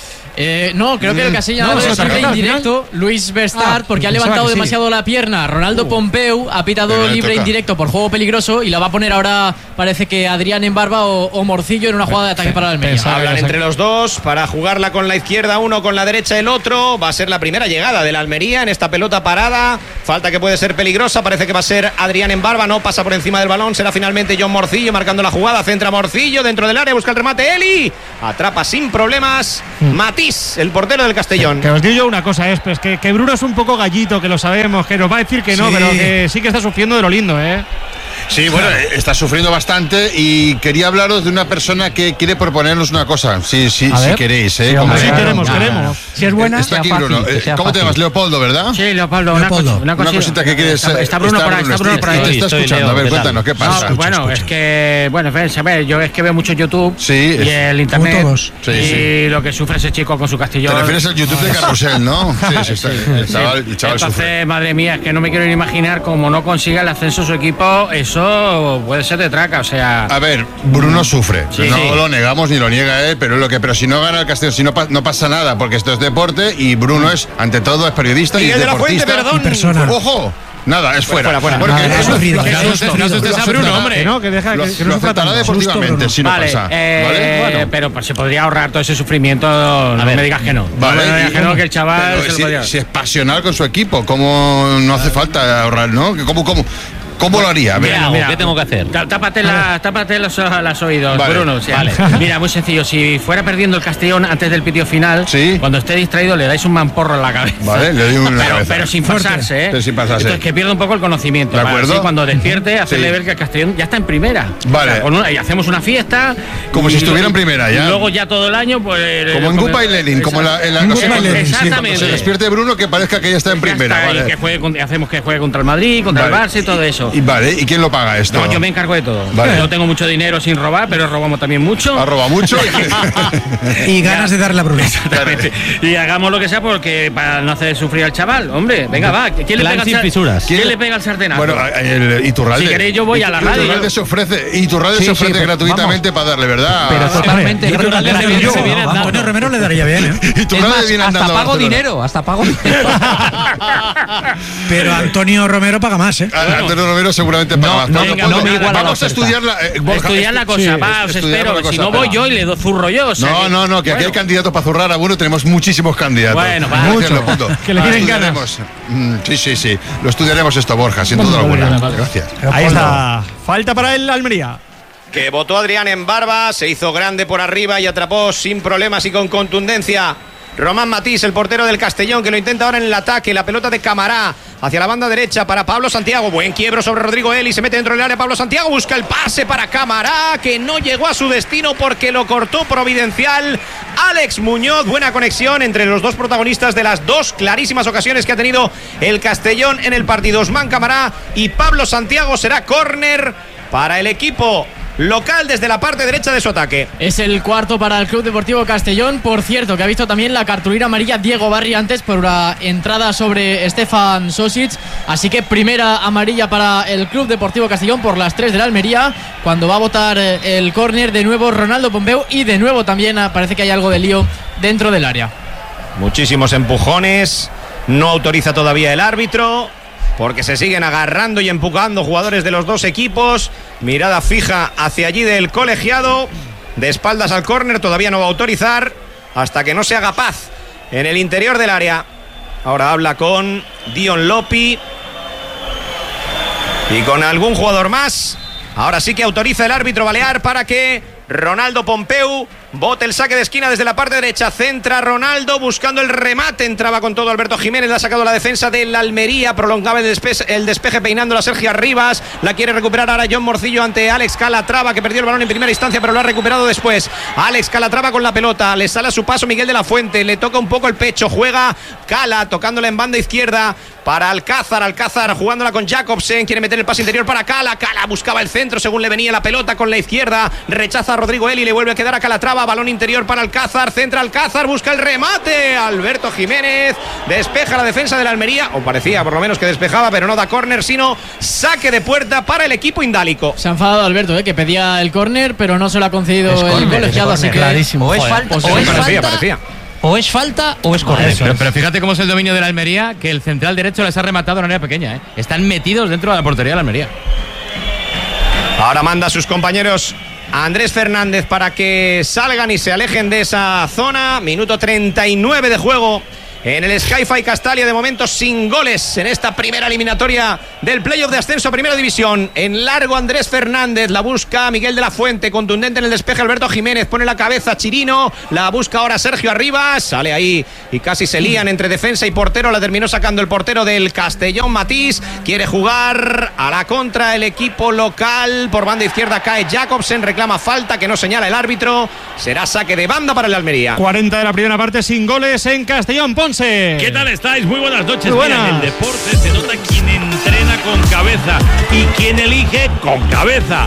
No, creo que el Castilla es libre indirecto, Luis Verstart, porque ha levantado demasiado la pierna. Ronaldo Pompeu ha pitado libre indirecto por juego peligroso y la va a poner ahora, parece que Adrián Embarba o Morcillo en una jugada de ataque para la Almería. Hablan entre los dos para jugarla con la izquierda uno, con la derecha el otro. Va a ser la primera llegada de la Almería en esta pelota parada. Falta que puede ser peligrosa, parece que va a ser Adrián Embarba, no pasa por encima del balón. Será finalmente John Morcillo marcando la jugada. Centra Morcillo dentro del área, busca el remate Eli. Atrapa sin problemas Matís, el portero del Castellón. Que os digo yo una cosa, pues que Bruno es un poco gallito, que lo sabemos, que nos va a decir que no, pero que sí que está sufriendo de lo lindo, Sí, bueno, está sufriendo bastante y quería hablaros de una persona que quiere proponernos una cosa, si queréis. Sí, queremos. Si es buena, está aquí Bruno. ¿Cómo te llamas? Leopoldo, ¿verdad? Sí, Leopoldo. Una cosita que quieres. Está Bruno por ahí. Te está escuchando. A ver, cuéntanos, ¿qué pasa? Es que, a ver, yo es que veo mucho YouTube y el internet. Todos. Y lo que sufre ese chico con su Castellón. Te refieres al YouTube de Carrusel, ¿no? Sí. El chaval Entonces, sufre. madre mía, es que no me quiero ni imaginar cómo no consiga el ascenso su equipo. Eso puede ser de traca, o sea. A ver, Bruno sufre. No lo negamos ni lo niega él, pero si no gana el Castellón, si no pasa nada, porque esto es deporte y Bruno ante todo es periodista y deportista y persona. ¡Ojo! Nada, es fuera. Porque no asustes a Bruno, hombre. Que deja que no aceptará deportivamente si no pasa. ¿Vale? Pero se podría ahorrar todo ese sufrimiento. No me digas que no. Vale. No me digas que no, que el chaval se lo podría. Si es pasional con su equipo, ¿cómo no hace falta ahorrar, no? ¿Cómo lo haría? Mira, ¿qué tengo que hacer? Tápate los oídos, vale. Bruno. Mira, muy sencillo. Si fuera perdiendo el Castellón antes del pitido final, cuando esté distraído le dais un mamporro en la cabeza. Vale, le doy una cabeza. Pero sin pasarse, Pero sin pasarse. Entonces que pierda un poco el conocimiento. ¿De acuerdo? Así, cuando despierte, hacerle ver que el Castellón ya está en primera. Vale. O sea, y hacemos una fiesta. Como si estuviera en primera ya. Y luego ya todo el año, pues. Como en Gupa y Lenin, como en la exactamente. Se despierte Bruno, que parezca que ya está en primera. Y que hacemos que juegue contra el Madrid, contra el Barça y todo eso. ¿Y quién lo paga esto? No, yo me encargo de todo. Vale. No tengo mucho dinero sin robar, pero robamos también mucho. ¿Ha robado mucho? Y ganas de darle la Bruno. Exactamente. Y hagamos lo que sea porque para no hacer sufrir al chaval. Hombre, venga, va. ¿Quién le pega al sartenazo? Bueno, el Iturralde. Si queréis yo voy a la radio. Iturralde se ofrece gratuitamente para darle, ¿verdad? Pero totalmente. Antonio Romero le daría bien, Iturralde viene andando. Hasta pago dinero. Pero Antonio Romero paga más, Antonio Romero seguramente paga más. Vamos a estudiar la cosa, os espero. Si no voy yo y le doy zurro yo. No, que aquí hay candidatos para zurrar a Bruno, tenemos muchísimos candidatos. Bueno, mucho. Que le quieren ganas. Sí. Lo estudiaremos esto, Borja, sin duda alguna. Gracias. Ahí está. Falta para el Almería. Que votó Adrián Embarba, se hizo grande por arriba y atrapó sin problemas y con contundencia Román Matís, el portero del Castellón, que lo intenta ahora en el ataque. La pelota de Camará hacia la banda derecha para Pablo Santiago. Buen quiebro sobre Rodrigo Eli. Se mete dentro del área Pablo Santiago. Busca el pase para Camará, que no llegó a su destino porque lo cortó providencial Alex Muñoz. Buena conexión entre los dos protagonistas de las dos clarísimas ocasiones que ha tenido el Castellón en el partido. Osman Camará y Pablo Santiago. Será córner para el equipo local desde la parte derecha de su ataque. Es el cuarto para el Club Deportivo Castellón. Por cierto, que ha visto también la cartulina amarilla Diego Barri antes por una entrada sobre Stefan Sosic. Así que primera amarilla para el Club Deportivo Castellón por las 3 de la Almería, cuando va a votar el córner de nuevo Ronaldo Pompeu. Y de nuevo también parece que hay algo de lío dentro del área. Muchísimos empujones. No autoriza todavía el árbitro, porque se siguen agarrando y empujando jugadores de los dos equipos. Mirada fija hacia allí del colegiado. De espaldas al córner, todavía no va a autorizar hasta que no se haga paz en el interior del área. Ahora habla con Dion Lopi y con algún jugador más. Ahora sí que autoriza el árbitro balear para que Ronaldo Pompeu bote el saque de esquina desde la parte derecha. Centra Ronaldo buscando el remate. Entraba con todo Alberto Jiménez. Le ha sacado la defensa de la Almería. Prolongaba el despeje peinando a Sergio Arribas. La quiere recuperar ahora John Morcillo ante Alex Calatrava, que perdió el balón en primera instancia pero lo ha recuperado después. Alex Calatrava con la pelota. Le sale a su paso Miguel de la Fuente. Le toca un poco el pecho. Juega Cala tocándola en banda izquierda para Alcázar jugándola con Jacobsen, quiere meter el pase interior para Cala buscaba el centro según le venía la pelota con la izquierda, rechaza a Rodrigo Eli, le vuelve a quedar a Calatrava, balón interior para Alcázar, centra Alcázar, busca el remate, Alberto Jiménez, despeja la defensa de la Almería, o parecía por lo menos que despejaba, pero no da córner, sino saque de puerta para el equipo indálico. Se ha enfadado Alberto, que pedía el córner, pero no se lo ha concedido el colegiado, así que clarísimo. O es falta, parecía. O es falta o es correcto. Pero fíjate cómo es el dominio de la Almería, que el central derecho les ha rematado en área pequeña. Están metidos dentro de la portería de la Almería. Ahora manda a sus compañeros a Andrés Fernández para que salgan y se alejen de esa zona. Minuto 39 de juego en el Sky-Fi Castalia, de momento sin goles en esta primera eliminatoria del playoff de ascenso a Primera División. En largo Andrés Fernández, la busca Miguel de la Fuente, contundente en el despeje Alberto Jiménez, pone la cabeza Chirino, la busca ahora Sergio Arribas, sale ahí y casi se lían entre defensa y portero, la terminó sacando el portero del Castellón, Matís, quiere jugar a la contra el equipo local, por banda izquierda cae Jacobsen, reclama falta que no señala el árbitro, será saque de banda para el Almería. 40 de la primera parte sin goles en Castellón. Ponce. ¿Qué tal estáis? Muy buenas noches. Muy buenas. Mira, en el deporte se nota quién entrena con cabeza y quién elige con cabeza.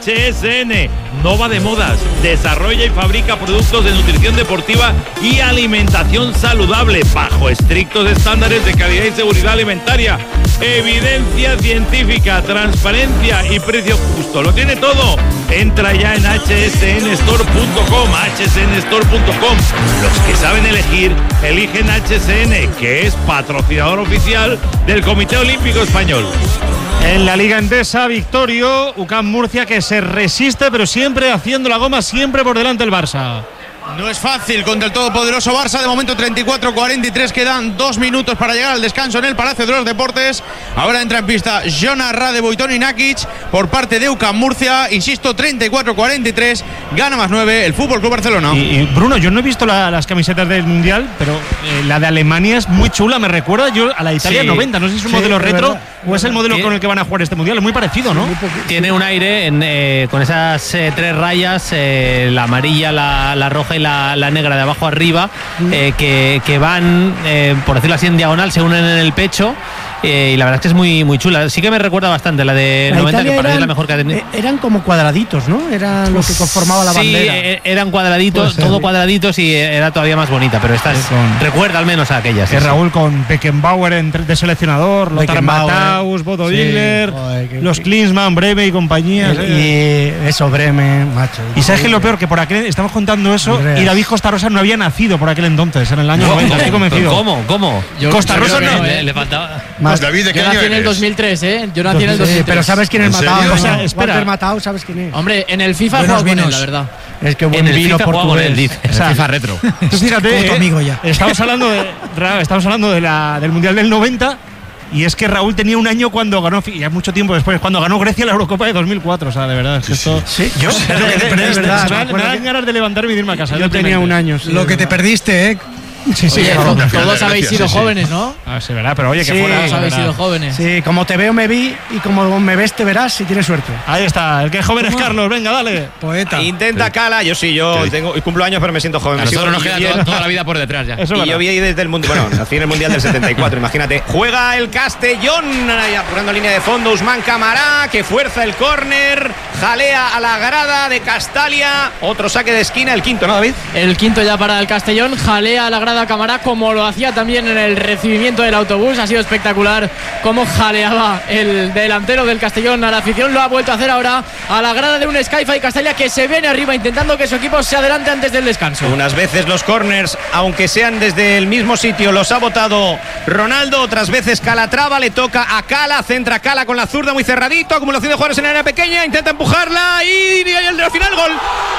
HSN no va de modas, desarrolla y fabrica productos de nutrición deportiva y alimentación saludable bajo estrictos estándares de calidad y seguridad alimentaria. Evidencia científica, transparencia y precio justo. Lo tiene todo. Entra ya en hsnstore.com, hsnstore.com. Los que saben elegir, eligen HSN, que es patrocinador oficial del Comité Olímpico Español. En la Liga Endesa, Victorio, UCAM Murcia, que se resiste, pero siempre haciendo la goma, siempre por delante el Barça. No es fácil contra el todopoderoso Barça. De momento 34-43, quedan 2 minutos para llegar al descanso en el Palacio de los Deportes. Ahora entra en pista Jonas Radeboiton y Nakic por parte de UCAM Murcia. Insisto, 34-43, gana +9 el FC Barcelona. Y Bruno, yo no he visto las camisetas del Mundial, pero la de Alemania es muy chula, me recuerda yo a la Italia 90. No sé si es un modelo retro verdad. O es el modelo con el que van a jugar este Mundial. Es muy parecido, ¿no? Tiene un aire con esas 3 rayas, la amarilla, la roja y la negra de abajo arriba, que van, por decirlo así, en diagonal, se unen en el pecho. Y la verdad es que es muy, muy chula. Sí que me recuerda bastante la de 90, que parece la mejor que ha tenido. Eran como cuadraditos, ¿no? Era lo que conformaba la bandera. Sí, eran cuadraditos, todo cuadraditos, y era todavía más bonita. Pero esta recuerda al menos a aquellas. Que Raúl con Beckenbauer de seleccionador, Lothar Matthaus, Bodo Illner, los Klinsmann, Breme y compañía. Y eso, Breme, macho. Y sabes que lo peor, que por aquel estamos contando eso, y David Costa Rosa no había nacido por aquel entonces, en el año 90. Estoy convencido. ¿Cómo? Costa Rosa no. Le faltaba. David, ¿de qué yo nací en el 2003, ¿eh? Yo nací en el 2003. Pero ¿sabes quién es Matthaus? O sea, espera. Walter Matthaus, ¿sabes quién es? Hombre, en el FIFA he jugado con él, la verdad. Es que buen vino portugués. En el FIFA retro. Tú fíjate, tu amigo ya. Estamos hablando del Mundial del 90. Y es que Raúl tenía un año cuando ganó, ya mucho tiempo después, cuando ganó Grecia la Eurocopa de 2004. O sea, de verdad, es que esto. Sí, yo. Es verdad. Me dan ganas de levantarme y irme a casa. Yo tenía un año. Lo que te perdiste, ¿eh? Sí, todos habéis sido jóvenes, ¿no? Sí, verdad, pero oye, que fuera. Todos habéis sido jóvenes. Sí, como te veo me vi y como me ves te verás si tienes suerte. Ahí está, el que es joven es Carlos, venga, dale. Poeta. Intenta Cala, yo cumplo años, pero me siento joven. A nosotros nos queda toda la vida por detrás ya. Y yo vi ahí desde el Mundial, nací en el Mundial del 74, imagínate. Juega el Castellón, apurando línea de fondo, Usman Camará, que fuerza el córner, jalea a la grada de Castalia, otro saque de esquina, el quinto, ¿no, David? El quinto ya para el Castellón, jalea a la grada Camará, como lo hacía también en el recibimiento del autobús. Ha sido espectacular cómo jaleaba el delantero del Castellón a la afición. Lo ha vuelto a hacer ahora a la grada de un Sky-Fi Castalia, que se viene arriba intentando que su equipo se adelante antes del descanso. Unas veces los corners, aunque sean desde el mismo sitio, los ha votado Ronaldo. Otras veces Calatrava, le toca a Cala, centra Cala con la zurda muy cerradito, acumulación de jugadores en área pequeña, intenta empujarla y al final gol.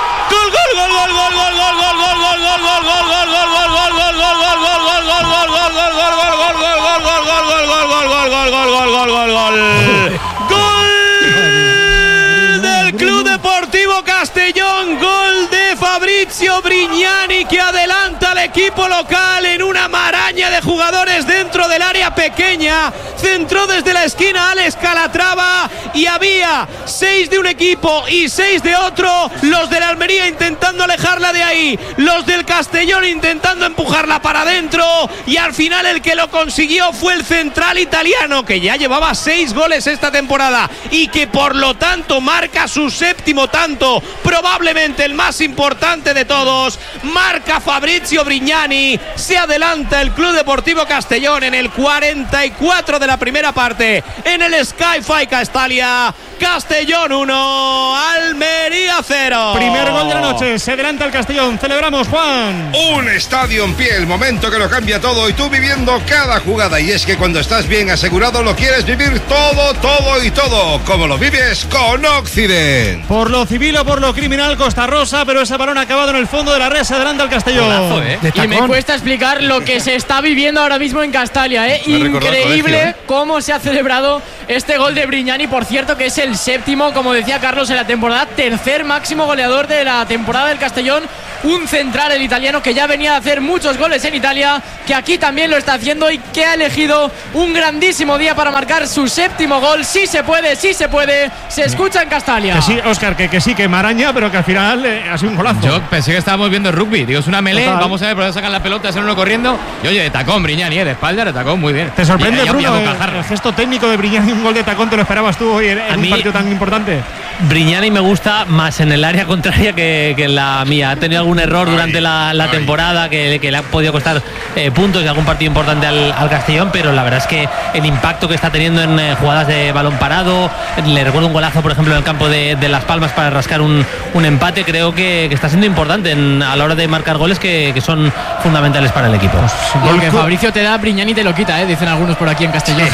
Gol del Club Deportivo Castellón, gol de Fabrizio Brignani, que adelanta al equipo local en una maraña de jugadores dentro del área pequeña. pequeña, centró desde la esquina Alex Calatrava y había 6 de un equipo y 6 de otro. Los de la Almería intentando alejarla de ahí, los del Castellón intentando empujarla para adentro, y al final el que lo consiguió fue el central italiano, que ya llevaba 6 goles esta temporada y que por lo tanto marca su 7º tanto, probablemente el más importante de todos. Marca Fabrizio Brignani, se adelanta el Club Deportivo Castellón en el 44 de la primera parte en el Sky-Fi Castalia. Castellón 1, Almería 0. Primer gol de la noche, se adelanta el Castellón. Celebramos, Juan. Un estadio en pie, el momento que lo cambia todo y tú viviendo cada jugada. Y es que cuando estás bien asegurado lo quieres vivir todo, todo y todo, como lo vives con Occident. Por lo civil o por lo criminal, Costa Rosa, pero ese balón acabado en el fondo de la red, se adelanta el Castellón. Golazo, y me cuesta explicar lo que se está viviendo ahora mismo en Castalia, Increíble cómo se ha celebrado este gol de Brignani, por cierto, que es el 7º, como decía Carlos, en la temporada, 3er máximo goleador de la temporada del Castellón. Un central, el italiano, que ya venía a hacer muchos goles en Italia, que aquí también lo está haciendo y que ha elegido un grandísimo día para marcar su 7º gol. Sí se puede, se escucha en Castalia. Que sí, Óscar, que sí, que maraña, pero que al final ha sido un golazo. Yo pensé que estábamos viendo rugby, digo, es una melee, vamos a ver por dónde sacan la pelota, hacer uno corriendo, y oye, de tacón, Brignani, de espalda, de tacón, muy bien. ¿Te sorprende, Bruno, el gesto técnico de Brignani, un gol de tacón, te lo esperabas tú hoy en un partido tan importante? Brignani me gusta más en el área contraria que en la mía. Ha tenido algún error durante la temporada que le ha podido costar puntos y algún partido importante al Castellón, pero la verdad es que el impacto que está teniendo en jugadas de balón parado, le recuerdo un golazo, por ejemplo, en el campo de Las Palmas para rascar un empate, creo que está siendo importante a la hora de marcar goles que son fundamentales para el equipo. Lo que Fabricio te da, Brignani te lo quita, dicen algunos por aquí en Castellón.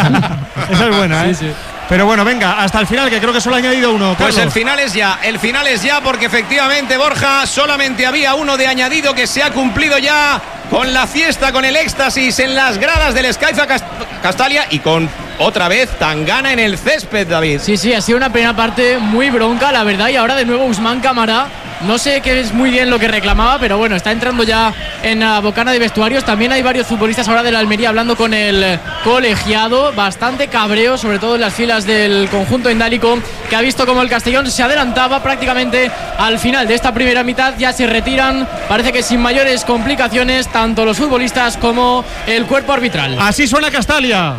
Esa es buena, ¿eh? Sí. Pero bueno, venga, hasta el final, que creo que solo ha añadido uno. Pues el final es ya, porque efectivamente, Borja, solamente había uno de añadido que se ha cumplido ya con la fiesta, con el éxtasis en las gradas del Sky-Fi Castalia y con otra vez Tangana en el césped, David. Sí, ha sido una primera parte muy bronca, la verdad, y ahora de nuevo Usman Camará. No sé qué es muy bien lo que reclamaba, pero bueno, está entrando ya en la bocana de vestuarios. También hay varios futbolistas ahora de la Almería hablando con el colegiado. Bastante cabreo, sobre todo en las filas del conjunto indálico, que ha visto como el Castellón se adelantaba prácticamente al final de esta primera mitad. Ya se retiran, parece que sin mayores complicaciones, tanto los futbolistas como el cuerpo arbitral. Así suena Castalia.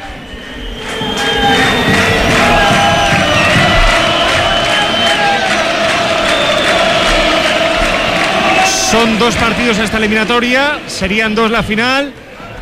Son 2 partidos esta eliminatoria, serían 2 la final,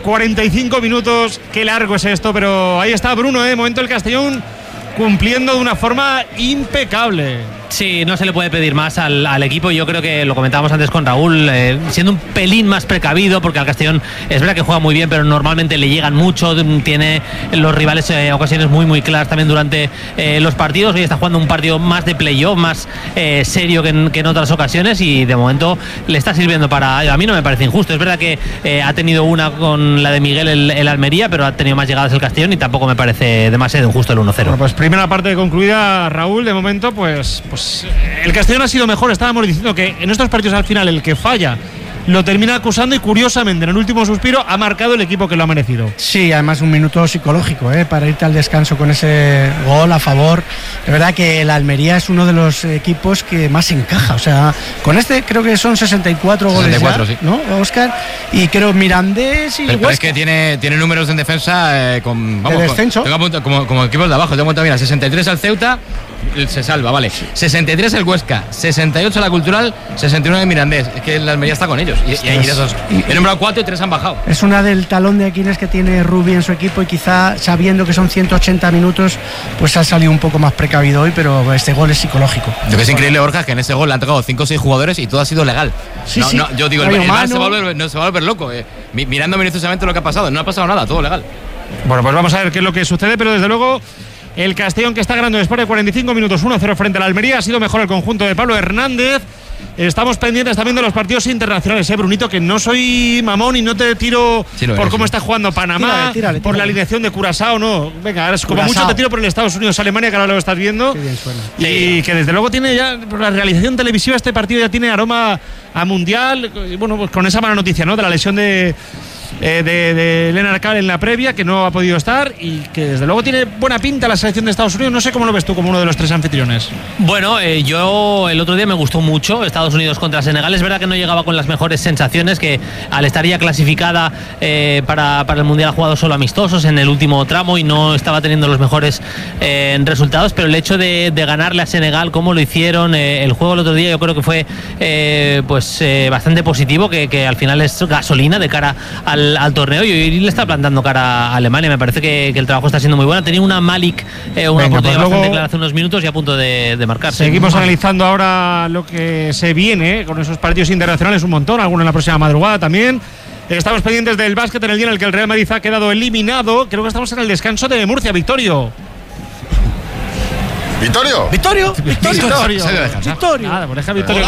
45 minutos, qué largo es esto, pero ahí está Bruno, momento el Castellón cumpliendo de una forma impecable. Sí, no se le puede pedir más al equipo. Yo creo que lo comentábamos antes con Raúl, siendo un pelín más precavido, porque al Castellón es verdad que juega muy bien, pero normalmente le llegan mucho, tiene los rivales ocasiones muy muy claras también durante los partidos. Hoy está jugando un partido más de playoff, más serio que en otras ocasiones, y de momento le está sirviendo para... A mí no me parece injusto, es verdad que ha tenido una con la de Miguel el Almería, pero ha tenido más llegadas el Castellón y tampoco me parece demasiado injusto el 1-0. Bueno, pues primera parte concluida, Raúl, de momento pues el Castellón ha sido mejor. Estábamos diciendo que en estos partidos al final el que falla lo termina acusando, y curiosamente en el último suspiro ha marcado el equipo que lo ha merecido. Sí, además un minuto psicológico para irte al descanso con ese gol a favor. De verdad que el Almería es uno de los equipos que más encaja, o sea, con este creo que son 64 goles 64, ya, sí. ¿no, Óscar? Y creo Mirandés y pero es que tiene números en defensa con, vamos, de descenso. Como equipos de abajo. Tengo cuenta, mira, 63 al Ceuta, se salva, vale. 63 el Huesca, 68 la Cultural, 69 el Mirandés. Es que el Almería está con ellos. Y ahí esos he nombrado 4 y 3 han bajado. Es una del talón de Aquiles que tiene Rubi en su equipo, y quizá sabiendo que son 180 minutos, pues ha salido un poco más precavido hoy, pero este gol es psicológico. Lo que es increíble, Borja, es que en ese gol le han tocado 5 o 6 jugadores y todo ha sido legal. Sí. Yo digo, el VAR se va a volver loco. Mirando minuciosamente lo que ha pasado, no ha pasado nada, todo legal. Bueno, pues vamos a ver qué es lo que sucede, pero desde luego el Castellón, que está ganando después de 45 minutos 1-0 frente a la Almería, ha sido mejor el conjunto de Pablo Hernández. Estamos pendientes también de los partidos internacionales, Brunito, que no soy mamón y no te tiro por cómo está jugando Panamá, tírale. Por la alineación de Curazao, no. Venga, ahora como mucho te tiro por el Estados Unidos-Alemania, que ahora lo estás viendo. Qué bien suena. Y que desde luego tiene ya, por la realización televisiva, este partido ya tiene aroma a mundial. Y bueno, pues con esa mala noticia, ¿no? De la lesión de de Lennart Kahl en la previa, que no ha podido estar y que desde luego tiene buena pinta la selección de Estados Unidos. No sé cómo lo ves tú como uno de los 3 anfitriones. Bueno, yo el otro día me gustó mucho Estados Unidos contra Senegal. Es verdad que no llegaba con las mejores sensaciones, que al estar ya clasificada para el Mundial ha jugado solo amistosos en el último tramo y no estaba teniendo los mejores resultados, pero el hecho de ganarle a Senegal como lo hicieron, el juego el otro día yo creo que fue bastante positivo, que al final es gasolina de cara al torneo, y hoy le está plantando cara a Alemania. Me parece que el trabajo está siendo muy bueno. Tenía una Malik, una oportunidad bastante clara hace unos minutos y a punto de marcarse. Seguimos analizando ahora lo que se viene con esos partidos internacionales, un montón, algunos en la próxima madrugada también. Estamos pendientes del básquet en el día en el que el Real Madrid ha quedado eliminado. Creo que estamos en el descanso de Murcia. Victorio. ¿Victorio? ¿Victorio? Nada, pues deja Victorio.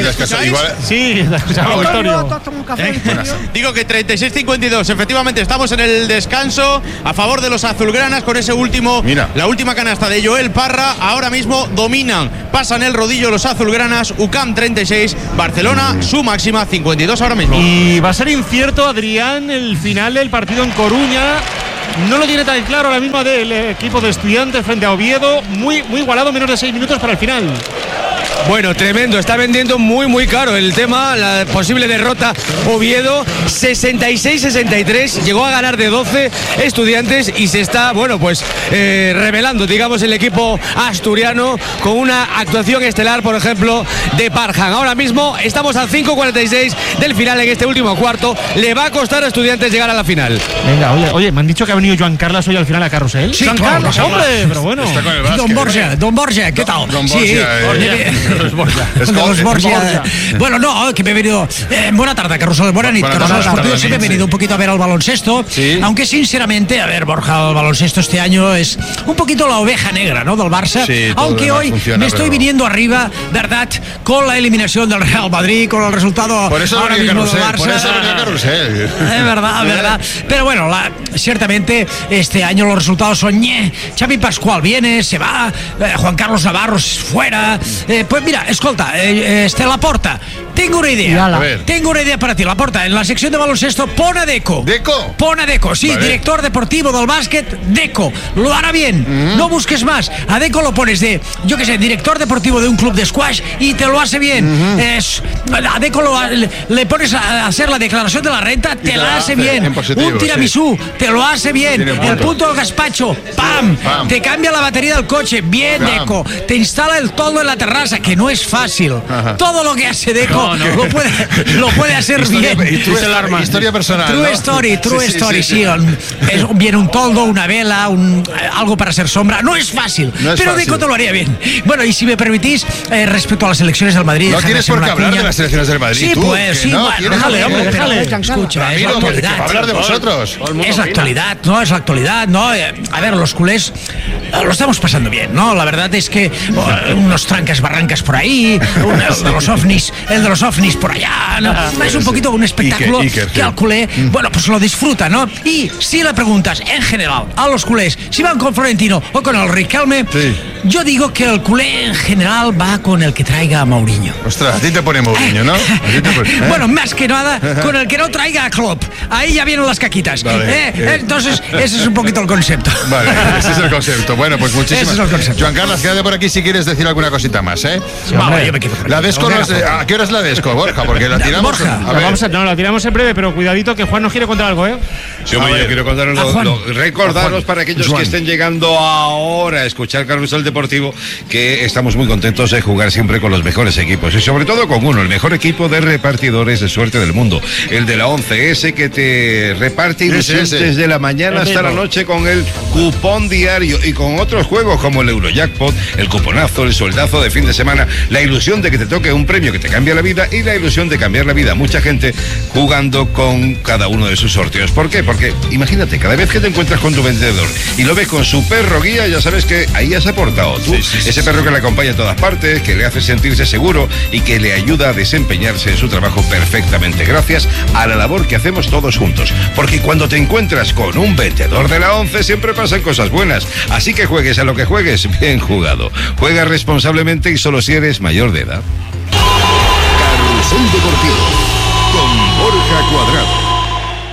Sí, Victorio. Digo que 36-52, efectivamente estamos en el descanso a favor de los azulgranas con ese último, la última canasta de Joel Parra. Ahora mismo dominan, pasan el rodillo los azulgranas. UCAM 36, Barcelona su máxima 52 ahora mismo. Y va a ser incierto, Adrián, el final del partido en Coruña. No lo tiene tan claro ahora mismo del equipo de Estudiantes frente a Oviedo. Muy igualado, menos de 6 minutos para el final. Bueno, tremendo, está vendiendo muy caro el tema, la posible derrota Oviedo, 66-63, llegó a ganar de 12 Estudiantes y se está, revelando, digamos, el equipo asturiano con una actuación estelar, por ejemplo, de Parham. Ahora mismo estamos al 5:46 del final en este último cuarto, le va a costar a Estudiantes llegar a la final. Venga, oye, me han dicho que ha venido Joan Carlos hoy al final a Carrusel. Sí, Joan Carlos, hombre, pero bueno. Está con el básquet, Don Borja, ¿qué tal? Don Borja, Los Borja. Bueno, no, que me he venido. Buena tarde, Carrusel. Buena nit, Carrusel Esportivo. Sí, me he venido un poquito a ver al baloncesto. Sí. Aunque sinceramente, a ver, Borja, el baloncesto este año es un poquito la oveja negra, ¿no? Del Barça. Sí, aunque hoy me estoy viniendo arriba, ¿verdad? Con la eliminación del Real Madrid, con el resultado por eso ahora mismo del Barça. Por eso venía Carrusel. Es verdad. Pero bueno, ciertamente este año los resultados son Xavi Pascual viene, se va, Juan Carlos Navarro fuera. Pues mira, escolta, Laporta, tengo una idea para ti, Laporta. En la sección de baloncesto, pon a Deco. Pon a Deco, sí, vale. Director deportivo del básquet, Deco. Lo hará bien, no busques más. A Deco lo pones director deportivo de un club de squash y te lo hace bien. A Deco le pones a hacer la declaración de la renta, te la hace bien. Un tiramisú, te lo hace bien. El punto del gazpacho, ¡pam! Te cambia la batería del coche, bien, Deco. Te instala el toldo en la terraza, que no es fácil. Ajá. Todo lo que hace Deco lo puede hacer historia, bien. Historia personal. True story, sí. Viene un toldo, una vela, algo para hacer sombra. No es fácil, pero Deco te lo haría bien. Bueno, y si me permitís, respecto a las elecciones del Madrid. No tienes por qué hablar de las elecciones del Madrid. Sí, ¿tú? pues, sí, no, déjale. Escucha, es la actualidad. Hablar de vosotros. Es la actualidad, ¿no? A ver, los culés lo estamos pasando bien, ¿no? La verdad es que unos trancas barrancas por ahí, el de los ovnis por allá, ¿no? Es un poquito un espectáculo que al culé, pues lo disfruta, ¿no? Y si le preguntas en general a los culés si van con Florentino o con el Riquelme, yo digo que el culé en general va con el que traiga a Mourinho. Ostras, a ti te pone Mourinho, ¿no? Bueno, más que nada con el que no traiga a Klopp. Ahí ya vienen las caquitas. Vale. Entonces, ese es un poquito el concepto. Vale, ese es el concepto. Bueno, pues muchísimas gracias. Joan Carlos, quédate por aquí si quieres decir alguna cosita más, ¿eh? Sí, vale, yo me quedo por aquí. La Desco, ¿a qué hora es la Desco, Borja? Porque la tiramos. La tiramos en breve, pero cuidadito que Juan nos quiere contar algo, ¿eh? Sí, hombre, yo quiero contaros recordaros para aquellos que estén llegando ahora a escuchar Carrusel Deportivo que estamos muy contentos de jugar siempre con los mejores equipos y sobre todo con uno, el mejor equipo de repartidores de suerte del mundo, el de la 11, ese que te reparte ilusión desde la mañana hasta la noche con el cupón diario y con otros juegos como el Eurojackpot, el cuponazo, el soldazo de fin de semana, la ilusión de que te toque un premio que te cambia la vida y la ilusión de cambiar la vida. Mucha gente jugando con cada uno de sus sorteos. ¿Por qué? Porque imagínate, cada vez que te encuentras con tu vendedor y lo ves con su perro guía, ya sabes que ahí has aportado tú. Ese perro que le acompaña a todas partes, que le hace sentirse seguro y que le ayuda a desempeñarse en su trabajo perfectamente, gracias a la labor que hacemos todos juntos. Porque cuando te encuentras con un vendedor de la 11 siempre pasan cosas buenas. Así que juegues a lo que juegues, bien jugado. Juega responsablemente y solo si eres mayor de edad. Carrusel Deportivo con Borja Cuadrado.